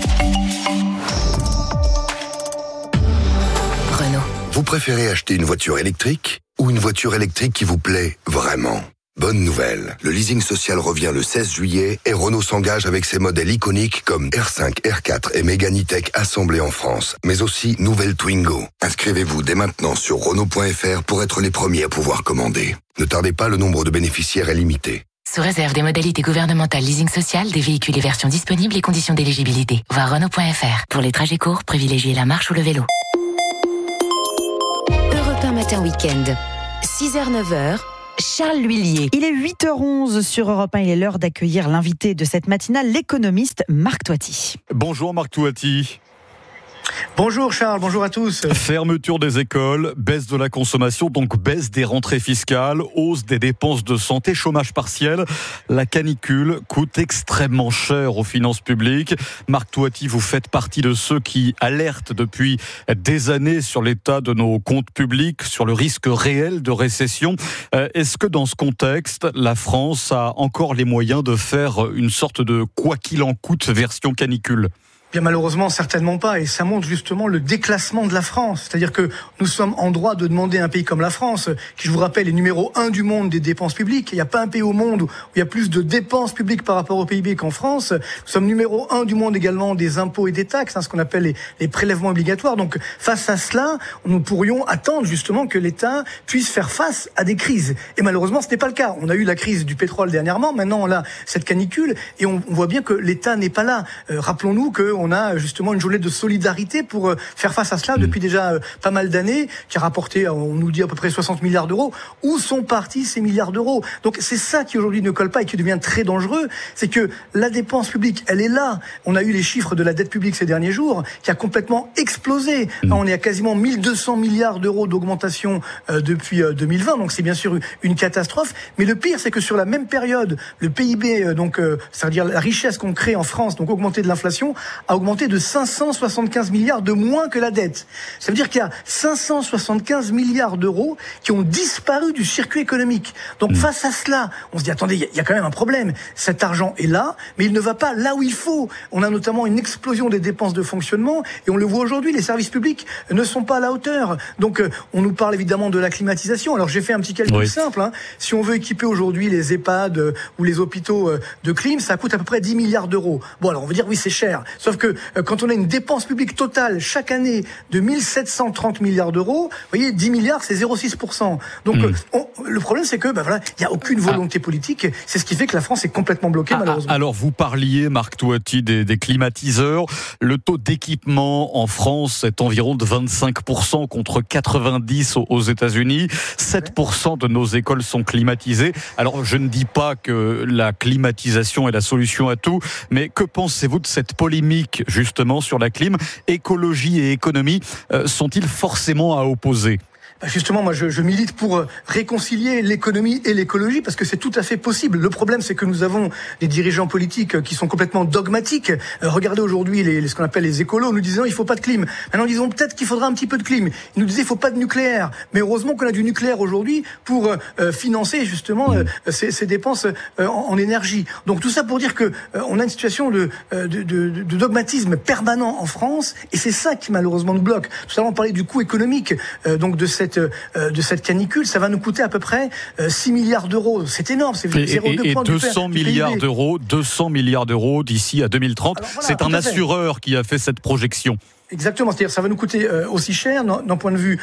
Renault. Vous préférez acheter une voiture électrique ou une voiture électrique qui vous plaît vraiment ? Bonne nouvelle, le leasing social revient le 16 juillet et Renault s'engage avec ses modèles iconiques comme R5, R4 et Mégane E-Tech assemblés en France, mais aussi nouvelle Twingo. Inscrivez-vous dès maintenant sur Renault.fr pour être les premiers à pouvoir commander. Ne tardez pas, le nombre de bénéficiaires est limité. Sous réserve des modalités gouvernementales leasing social, des véhicules et versions disponibles et conditions d'éligibilité. Voir Renault.fr. Pour les trajets courts, privilégiez la marche ou le vélo. Europe 1 Matin Week-end, 6h-9h. Charles L'Huillier. Il est 8h11 sur Europe 1. Il est l'heure d'accueillir l'invité de cette matinale, l'économiste Marc Toiti. Bonjour Marc Toiti. Bonjour Charles, bonjour à tous. Fermeture des écoles, baisse de la consommation, donc baisse des rentrées fiscales, hausse des dépenses de santé, chômage partiel. La canicule coûte extrêmement cher aux finances publiques. Marc Toiti, vous faites partie de ceux qui alertent depuis des années sur l'état de nos comptes publics, sur le risque réel de récession. Est-ce que dans ce contexte, la France a encore les moyens de faire une sorte de quoi qu'il en coûte version canicule ? Bien malheureusement, certainement pas. Et ça montre justement le déclassement de la France. C'est-à-dire que nous sommes en droit de demander à un pays comme la France, qui, je vous rappelle, est numéro 1 du monde des dépenses publiques. Il n'y a pas un pays au monde où il y a plus de dépenses publiques par rapport au PIB qu'en France. Nous sommes numéro 1 du monde également des impôts et des taxes, ce qu'on appelle les prélèvements obligatoires. Donc, face à cela, nous pourrions attendre justement que l'État puisse faire face à des crises. Et malheureusement, ce n'est pas le cas. On a eu la crise du pétrole dernièrement. Maintenant, on a cette canicule et on voit bien que l'État n'est pas là. Rappelons-nous que on a justement une journée de solidarité pour faire face à cela depuis déjà pas mal d'années, qui a rapporté, on nous dit, à peu près 60 milliards d'euros. Où sont partis ces milliards d'euros ? Donc c'est ça qui aujourd'hui ne colle pas et qui devient très dangereux, c'est que la dépense publique, elle est là. On a eu les chiffres de la dette publique ces derniers jours, qui a complètement explosé. On est à quasiment 1200 milliards d'euros d'augmentation depuis 2020, donc c'est bien sûr une catastrophe. Mais le pire, c'est que sur la même période, le PIB, c'est-à-dire la richesse qu'on crée en France, donc augmenté de l'inflation, a augmenté de 575 milliards de moins que la dette. Ça veut dire qu'il y a 575 milliards d'euros qui ont disparu du circuit économique. Donc face à cela, on se dit, attendez, il y a quand même un problème. Cet argent est là, mais il ne va pas là où il faut. On a notamment une explosion des dépenses de fonctionnement, et on le voit aujourd'hui, les services publics ne sont pas à la hauteur. Donc on nous parle évidemment de la climatisation. Alors j'ai fait un petit calcul simple. Si on veut équiper aujourd'hui les EHPAD ou les hôpitaux de clim, ça coûte à peu près 10 milliards d'euros. Bon, alors on va dire oui, c'est cher. Sauf que quand on a une dépense publique totale chaque année de 1730 milliards d'euros, vous voyez, 10 milliards, c'est 0,6%. Donc le problème, c'est que il n'y a aucune volonté politique. C'est ce qui fait que la France est complètement bloquée, malheureusement. Alors vous parliez, Marc Toiti, des climatiseurs. Le taux d'équipement en France est environ de 25% contre 90% aux États-Unis. 7% de nos écoles sont climatisées. Alors je ne dis pas que la climatisation est la solution à tout, mais que pensez-vous de cette polémique justement sur la clim? Écologie et économie sont-ils forcément à opposer? Justement, moi, je milite pour réconcilier l'économie et l'écologie, parce que c'est tout à fait possible. Le problème, c'est que nous avons des dirigeants politiques qui sont complètement dogmatiques. Regardez aujourd'hui ce qu'on appelle les écolos, nous disant il faut pas de clim. Maintenant, ils disons peut-être qu'il faudra un petit peu de clim. Ils nous disaient il faut pas de nucléaire. Mais heureusement qu'on a du nucléaire aujourd'hui pour financer justement ces dépenses en énergie. Donc tout ça pour dire que on a une situation de dogmatisme permanent en France, et c'est ça qui malheureusement nous bloque. Tout à l'heure on parlait du coût économique donc de cette canicule, ça va nous coûter à peu près 6 milliards d'euros. C'est énorme, c'est 0,2 points 200 milliards d'euros d'ici à 2030. Alors, voilà, c'est un assureur qui a fait cette projection. Exactement, c'est-à-dire ça va nous coûter aussi cher d'un point de vue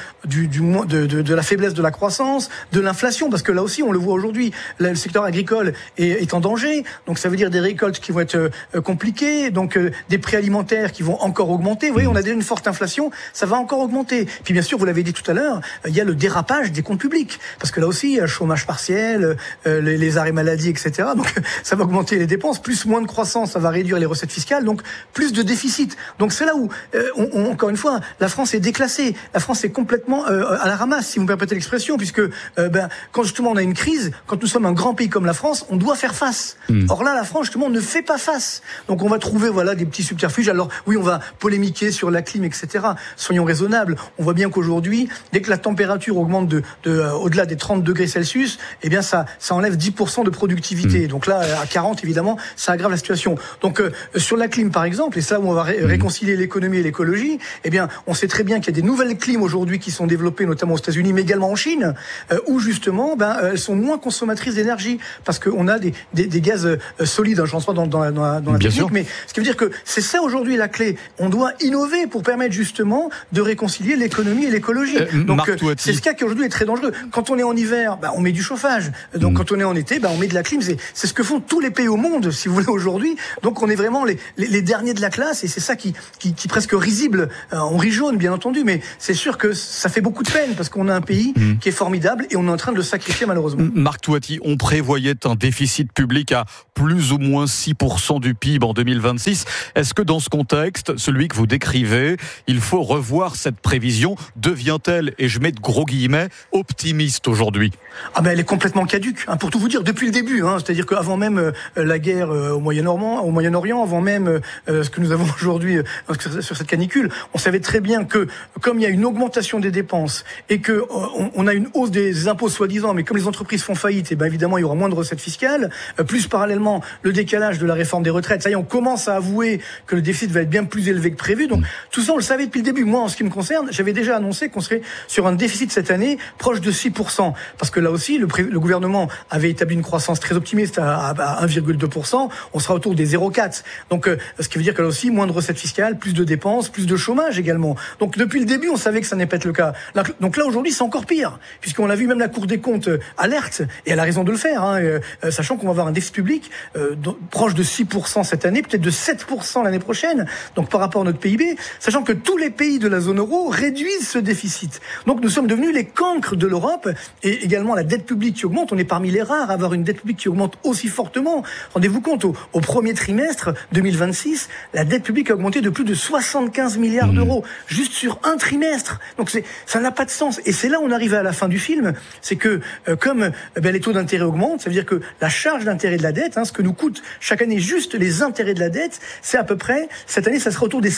de la faiblesse de la croissance, de l'inflation, parce que là aussi on le voit aujourd'hui, le secteur agricole est en danger, donc ça veut dire des récoltes qui vont être compliquées, donc des prix alimentaires qui vont encore augmenter. Vous voyez, on a déjà une forte inflation, ça va encore augmenter. Puis bien sûr, vous l'avez dit tout à l'heure, il y a le dérapage des comptes publics, parce que là aussi, il y a le chômage partiel, les arrêts maladie, etc. Donc ça va augmenter les dépenses, plus moins de croissance, ça va réduire les recettes fiscales, donc plus de déficit. Donc c'est là où encore une fois, la France est déclassée. La France est complètement à la ramasse, si vous me permettez l'expression, puisque quand justement on a une crise, quand nous sommes un grand pays comme la France, on doit faire face. Or là, la France justement ne fait pas face. Donc on va trouver des petits subterfuges. Alors oui, on va polémiquer sur la clim, etc. Soyons raisonnables. On voit bien qu'aujourd'hui, dès que la température augmente au-delà des 30 degrés Celsius, eh bien ça enlève 10% de productivité. Donc là, à 40, évidemment, ça aggrave la situation. Donc sur la clim, par exemple, et ça où on va réconcilier l'économie et l'écologie, eh bien, on sait très bien qu'il y a des nouvelles clims aujourd'hui qui sont développées, notamment aux États-Unis, mais également en Chine, où justement, elles sont moins consommatrices d'énergie, parce qu'on a des gaz solides. Je rentre pas dans la technique, mais ce qui veut dire que c'est ça aujourd'hui la clé. On doit innover pour permettre justement de réconcilier l'économie et l'écologie. Donc, c'est ce cas qui aujourd'hui est très dangereux. Quand on est en hiver, on met du chauffage. Donc, quand on est en été, on met de la clim. C'est ce que font tous les pays au monde, si vous voulez, aujourd'hui. Donc, on est vraiment les derniers de la classe, et c'est ça qui presque risible. On rit jaune, bien entendu, mais c'est sûr que ça fait beaucoup de peine, parce qu'on a un pays qui est formidable et on est en train de le sacrifier, malheureusement. Marc Touati, on prévoyait un déficit public à plus ou moins 6% du PIB en 2026. Est-ce que dans ce contexte, celui que vous décrivez, il faut revoir cette prévision? Devient-elle, et je mets de gros guillemets, optimiste aujourd'hui? Elle est complètement caduque, pour tout vous dire, depuis le début. C'est-à-dire qu'avant même la guerre au Moyen-Orient, avant même ce que nous avons aujourd'hui sur cette canicule, on savait très bien que, comme il y a une augmentation des dépenses et que on a une hausse des impôts soi-disant, mais comme les entreprises font faillite, évidemment il y aura moins de recettes fiscales, plus parallèlement le décalage de la réforme des retraites. Ça y est, on commence à avouer que le déficit va être bien plus élevé que prévu. Donc tout ça, on le savait depuis le début. Moi, en ce qui me concerne, j'avais déjà annoncé qu'on serait sur un déficit cette année proche de 6%, parce que là aussi, le gouvernement avait établi une croissance très optimiste à 1,2%. On sera autour des 0,4. Donc, ce qui veut dire que là aussi, moins de recettes fiscales, plus de dépenses, plus de chômage également. Donc, depuis le début, on savait que ça n'allait pas être le cas. Donc là, aujourd'hui, c'est encore pire, puisqu'on a vu même la Cour des comptes alerte, et elle a raison de le faire, sachant qu'on va avoir un déficit public proche de 6% cette année, peut-être de 7% l'année prochaine. Donc, par rapport à notre PIB, sachant que tous les pays de la zone euro réduisent ce déficit. Donc, nous sommes devenus les cancres de l'Europe, et également la dette publique qui augmente. On est parmi les rares à avoir une dette publique qui augmente aussi fortement. Rendez-vous compte, au premier trimestre 2026, la dette publique a augmenté de plus de 75 milliards d'euros, juste sur un trimestre. Donc ça n'a pas de sens. Et c'est là où on arrive à la fin du film, c'est que comme les taux d'intérêt augmentent, ça veut dire que la charge d'intérêt de la dette, ce que nous coûte chaque année juste les intérêts de la dette, c'est à peu près, cette année, ça sera autour des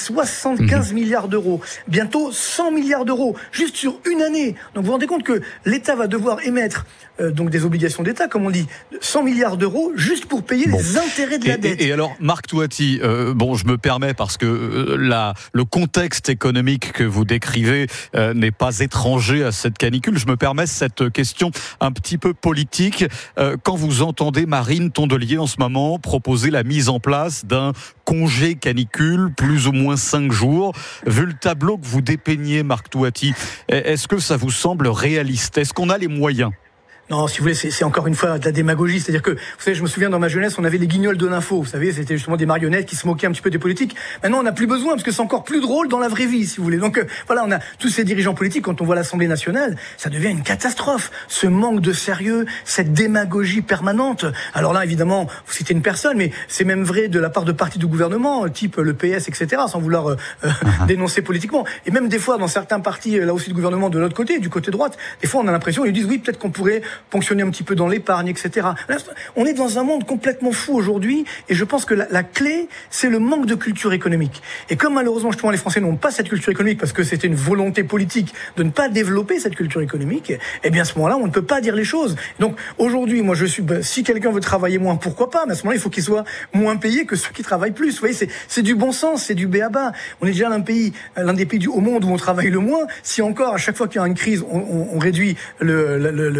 75 milliards d'euros. Bientôt 100 milliards d'euros, juste sur une année. Donc vous vous rendez compte que l'État va devoir émettre donc des obligations d'État, comme on dit, 100 milliards d'euros juste pour payer les intérêts de la dette. Et alors, Marc Touati, je me permets, parce que le contexte économique que vous décrivez n'est pas étranger à cette canicule. Je me permets cette question un petit peu politique. Quand vous entendez Marine Tondelier en ce moment proposer la mise en place d'un congé canicule, plus ou moins 5 jours, vu le tableau que vous dépeignez, Marc Touati, est-ce que ça vous semble réaliste? Est-ce qu'on a les moyens? Non, si vous voulez, c'est encore une fois de la démagogie. C'est-à-dire que, vous savez, je me souviens dans ma jeunesse, on avait les guignols de l'info. Vous savez, c'était justement des marionnettes qui se moquaient un petit peu des politiques. Maintenant, on n'a plus besoin, parce que c'est encore plus drôle dans la vraie vie, si vous voulez. Donc, voilà, on a tous ces dirigeants politiques, quand on voit l'Assemblée nationale, ça devient une catastrophe. Ce manque de sérieux, cette démagogie permanente. Alors là, évidemment, vous citez une personne, mais c'est même vrai de la part de partis du gouvernement, type le PS, etc., sans vouloir dénoncer politiquement. Et même des fois, dans certains partis, là aussi du gouvernement, de l'autre côté, du côté droite, des fois, on a l'impression, ils disent, oui, peut-être qu'on pourrait ponctionner un petit peu dans l'épargne, etc. Là, on est dans un monde complètement fou aujourd'hui, et je pense que la clé, c'est le manque de culture économique. Et comme malheureusement, justement, les Français n'ont pas cette culture économique, parce que c'était une volonté politique de ne pas développer cette culture économique, eh bien à ce moment-là, on ne peut pas dire les choses. Donc aujourd'hui, moi je suis, si quelqu'un veut travailler moins, pourquoi pas, mais à ce moment-là, il faut qu'il soit moins payé que ceux qui travaillent plus. Vous voyez, c'est du bon sens, c'est du b.a.-ba. On est déjà l'un des pays au monde où on travaille le moins. Si encore, à chaque fois qu'il y a une crise, on réduit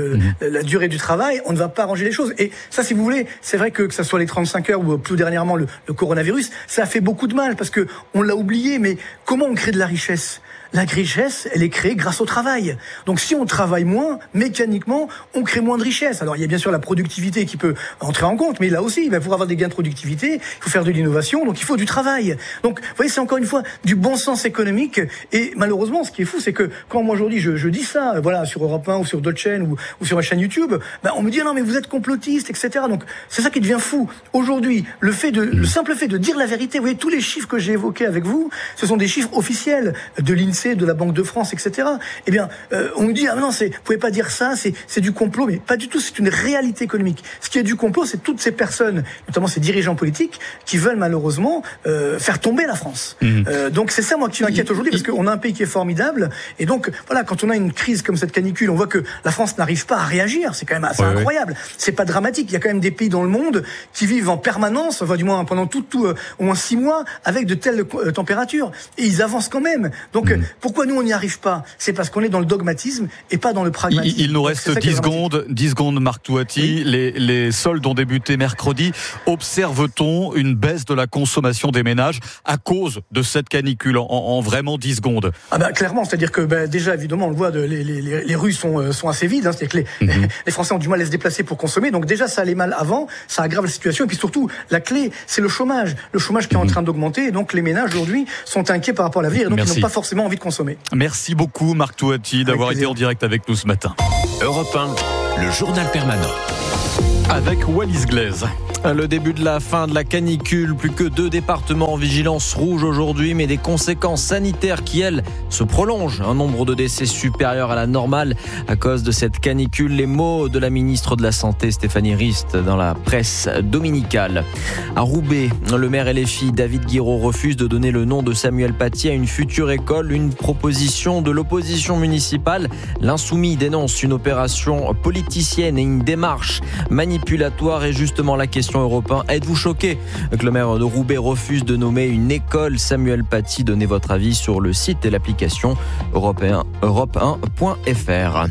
la durée du travail, on ne va pas arranger les choses. Et ça, si vous voulez, c'est vrai que ça soit les 35 heures ou plus dernièrement le coronavirus, ça a fait beaucoup de mal parce que on l'a oublié. Mais comment on crée de la richesse ? La richesse, elle est créée grâce au travail. Donc si on travaille moins, mécaniquement, on crée moins de richesse. Alors il y a bien sûr la productivité qui peut entrer en compte, mais là aussi, pour avoir des gains de productivité, il faut faire de l'innovation, donc il faut du travail. Donc vous voyez, c'est encore une fois du bon sens économique. Et malheureusement, ce qui est fou, c'est que quand moi aujourd'hui je dis ça, sur Europe 1 ou sur d'autres chaînes ou sur ma chaîne YouTube, on me dit non mais vous êtes complotiste, etc. Donc c'est ça qui devient fou. Aujourd'hui, le simple fait de dire la vérité, vous voyez, tous les chiffres que j'ai évoqués avec vous, ce sont des chiffres officiels de l'INSEE, de la Banque de France, etc. Eh bien, on nous dit, non, vous pouvez pas dire ça, c'est du complot, mais pas du tout, c'est une réalité économique. Ce qui est du complot, c'est toutes ces personnes, notamment ces dirigeants politiques, qui veulent malheureusement faire tomber la France. Donc c'est ça, moi, qui m'inquiète aujourd'hui, parce qu'on a un pays qui est formidable, et donc, voilà, quand on a une crise comme cette canicule, on voit que la France n'arrive pas à réagir, c'est quand même assez incroyable. C'est pas dramatique, il y a quand même des pays dans le monde qui vivent en permanence, du moins pendant au moins 6 mois, avec de telles températures, et ils avancent quand même. Donc, pourquoi nous on n'y arrive pas ? C'est parce qu'on est dans le dogmatisme et pas dans le pragmatisme. Il nous reste 10 secondes, Marc Touati. Oui. Les soldes ont débuté mercredi. Observe-t-on une baisse de la consommation des ménages à cause de cette canicule en vraiment 10 secondes ? Clairement, c'est-à-dire que déjà évidemment on le voit, les rues sont assez vides, c'est-à-dire que les Français ont du mal à se déplacer pour consommer. Donc déjà ça allait mal avant, ça aggrave la situation. Et puis surtout la clé, c'est le chômage qui est en train d'augmenter. Et donc les ménages aujourd'hui sont inquiets par rapport à l'avenir et donc ils n'ont pas forcément envie de consommer. Merci beaucoup Marc Touati d'avoir été en direct avec nous ce matin. Europe 1, le journal permanent. Avec Wallis Glaise. Le début de la fin de la canicule, plus que 2 départements en vigilance rouge aujourd'hui, mais des conséquences sanitaires qui, elles, se prolongent. Un nombre de décès supérieur à la normale à cause de cette canicule. Les mots de la ministre de la Santé, Stéphanie Rist, dans la presse dominicale. À Roubaix, le maire LFI, David Guiraud, refuse de donner le nom de Samuel Paty à une future école. Une proposition de l'opposition municipale. L'Insoumis dénonce une opération politicienne et une démarche manipulatoire. Et justement, la question Europe 1. Êtes-vous choqué que le maire de Roubaix refuse de nommer une école Samuel Paty? Donnez votre avis sur le site et l'application europe1.fr.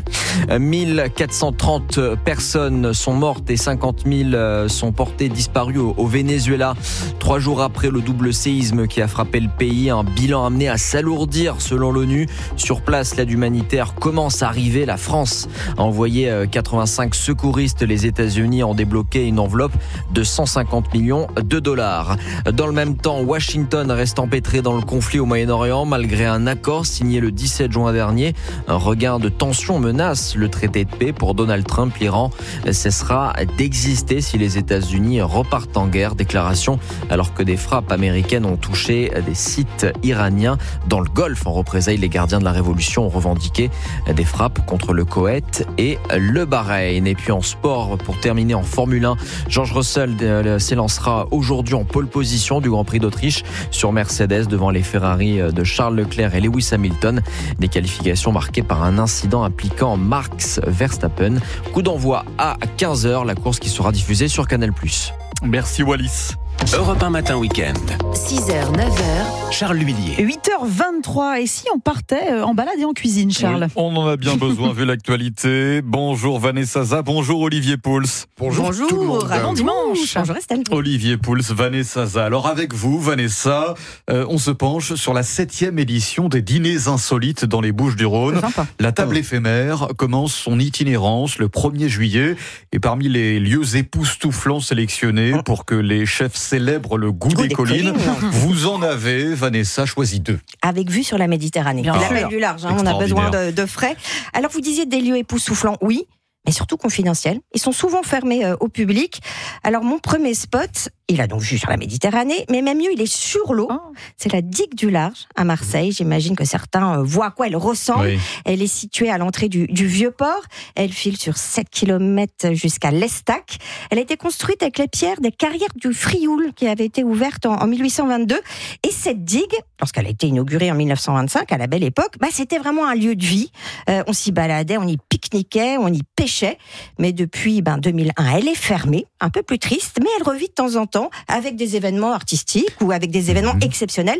1430 personnes sont mortes et 50 000 sont portées disparues au Venezuela. 3 jours après le double séisme qui a frappé le pays, un bilan amené à s'alourdir selon l'ONU. Sur place, l'aide humanitaire commence à arriver. La France a envoyé 85 secouristes. Les États-Unis ont débloqué une enveloppe de 150 millions de dollars. Dans le même temps, Washington reste empêtré dans le conflit au Moyen-Orient malgré un accord signé le 17 juin dernier. Un regain de tension menace le traité de paix. Pour Donald Trump, l'Iran cessera d'exister si les États-Unis repartent en guerre. Déclaration alors que des frappes américaines ont touché des sites iraniens dans le Golfe. En représailles, les gardiens de la révolution ont revendiqué des frappes contre le Koweït et le Bahreïn. Et puis en sport, pour terminer en Formule 1, George Russell s'élancera aujourd'hui en pole position du Grand Prix d'Autriche sur Mercedes devant les Ferrari de Charles Leclerc et Lewis Hamilton. Des qualifications marquées par un incident impliquant Max Verstappen. Coup d'envoi à 15h, la course qui sera diffusée sur Canal+. Merci Wallis. Europe 1 matin week-end. 6h, 9h. Charles L'Huillier. 8h23. Et si on partait en balade et en cuisine, Charles ? Oui, on en a bien besoin vu l'actualité. Bonjour Vanessa Zah, bonjour Olivier Pouls. Bonjour tout le monde. Bon dimanche. Bonjour Estelle. Olivier Pouls, Vanessa Zah. Alors avec vous, Vanessa, on se penche sur la 7e édition des dîners insolites dans les Bouches-du-Rhône. La table éphémère commence son itinérance le 1er juillet. Et parmi les lieux époustouflants sélectionnés pour que les chefs célèbrent le goût des collines, vous en avez, Vanessa, choisi 2. Avec vue sur la Méditerranée. L'appel du large, on a besoin de frais. Alors vous disiez des lieux époustouflants, oui, mais surtout confidentiels. Ils sont souvent fermés au public. Alors mon premier spot, il a donc vue sur la Méditerranée, mais même mieux, il est sur l'eau. C'est la digue du Large à Marseille. J'imagine que certains voient à quoi elle ressemble. Oui. Elle est située à l'entrée du Vieux-Port. Elle file sur 7 km jusqu'à l'Estac. Elle a été construite avec les pierres des carrières du Frioul qui avaient été ouvertes en 1822. Et cette digue, lorsqu'elle a été inaugurée en 1925, à la belle époque, c'était vraiment un lieu de vie. On s'y baladait, on y pique-niquait, on y pêchait. Mais depuis 2001, elle est fermée, un peu plus triste, mais elle revit de temps en temps avec des événements artistiques ou avec des événements exceptionnels,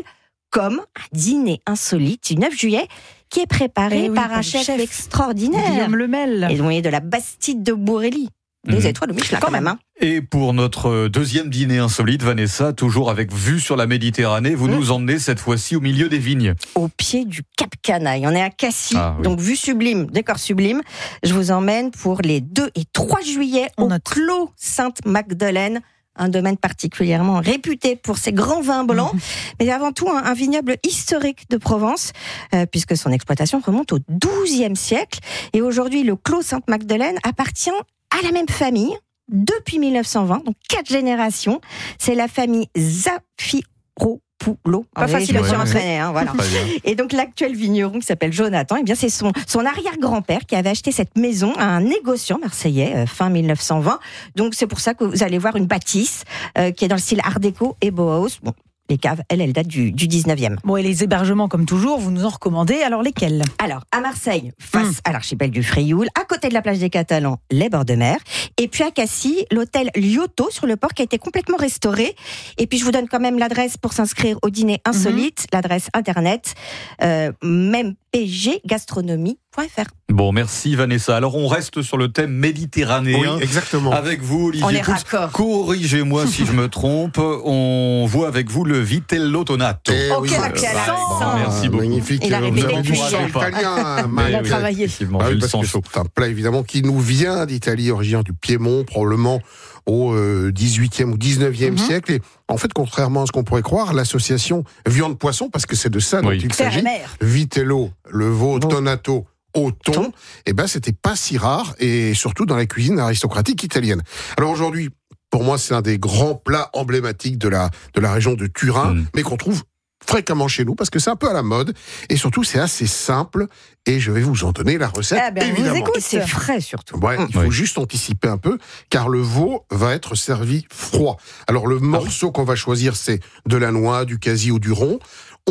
comme un dîner insolite du 9 juillet qui est préparé par un chef extraordinaire. Guillaume Lemel. Et donc, de la Bastide de Bourrelly. Des étoiles au Michelin quand même. Hein. Et pour notre deuxième dîner insolite, Vanessa, toujours avec vue sur la Méditerranée, vous nous emmenez cette fois-ci au milieu des vignes. Au pied du Cap Canaille. On est à Cassis, donc vue sublime, décor sublime. Je vous emmène pour les 2 et 3 juillet au Clos Sainte-Magdeleine. Un domaine particulièrement réputé pour ses grands vins blancs, mais avant tout un vignoble historique de Provence, puisque son exploitation remonte au XIIe siècle. Et aujourd'hui, le Clos Sainte-Magdeleine appartient à la même famille depuis 1920, donc 4 générations. C'est la famille Zafiropoulou. Pas facile à entraîner, voilà. Et donc l'actuel vigneron qui s'appelle Jonathan, eh bien c'est son arrière-grand-père qui avait acheté cette maison à un négociant marseillais fin 1920. Donc c'est pour ça que vous allez voir une bâtisse qui est dans le style Art déco et Bauhaus. Bon. Les caves, elles datent du 19e. Bon, et les hébergements, comme toujours, vous nous en recommandez. Alors, lesquels ? Alors, à Marseille, face à l'archipel du Frioul, à côté de la plage des Catalans, les bords de mer. Et puis à Cassis, l'hôtel Liotto sur le port qui a été complètement restauré. Et puis, je vous donne quand même l'adresse pour s'inscrire au dîner insolite, l'adresse internet, mempggastronomie.fr. Bon, merci Vanessa. Alors, on reste sur le thème méditerranéen. Oui, exactement. Avec vous, Olivier. On est raccord. Corrigez-moi si je me trompe. On voit avec vous le Vitello Tonato. Ok, l'accent. Merci beaucoup. Magnifique. Il a répété du sang italien. Il a travaillé. Effectivement, j'ai le sang chaud. C'est un plat évidemment qui nous vient d'Italie, originaire du Piémont, probablement au 18e ou 19e siècle. Et en fait, contrairement à ce qu'on pourrait croire, l'association viande-poisson, parce que c'est de ça dont il s'agit, Vitello, le veau, Tonato, au thon, et ben c'était pas si rare, et surtout dans la cuisine aristocratique italienne. Alors aujourd'hui, pour moi, c'est un des grands plats emblématiques de la région de Turin, mais qu'on trouve fréquemment chez nous, parce que c'est un peu à la mode, et surtout c'est assez simple, et je vais vous en donner la recette, évidemment. C'est frais surtout. Ouais, il faut juste anticiper un peu, car le veau va être servi froid. Alors le morceau qu'on va choisir, c'est de la noix, du quasi ou du rond.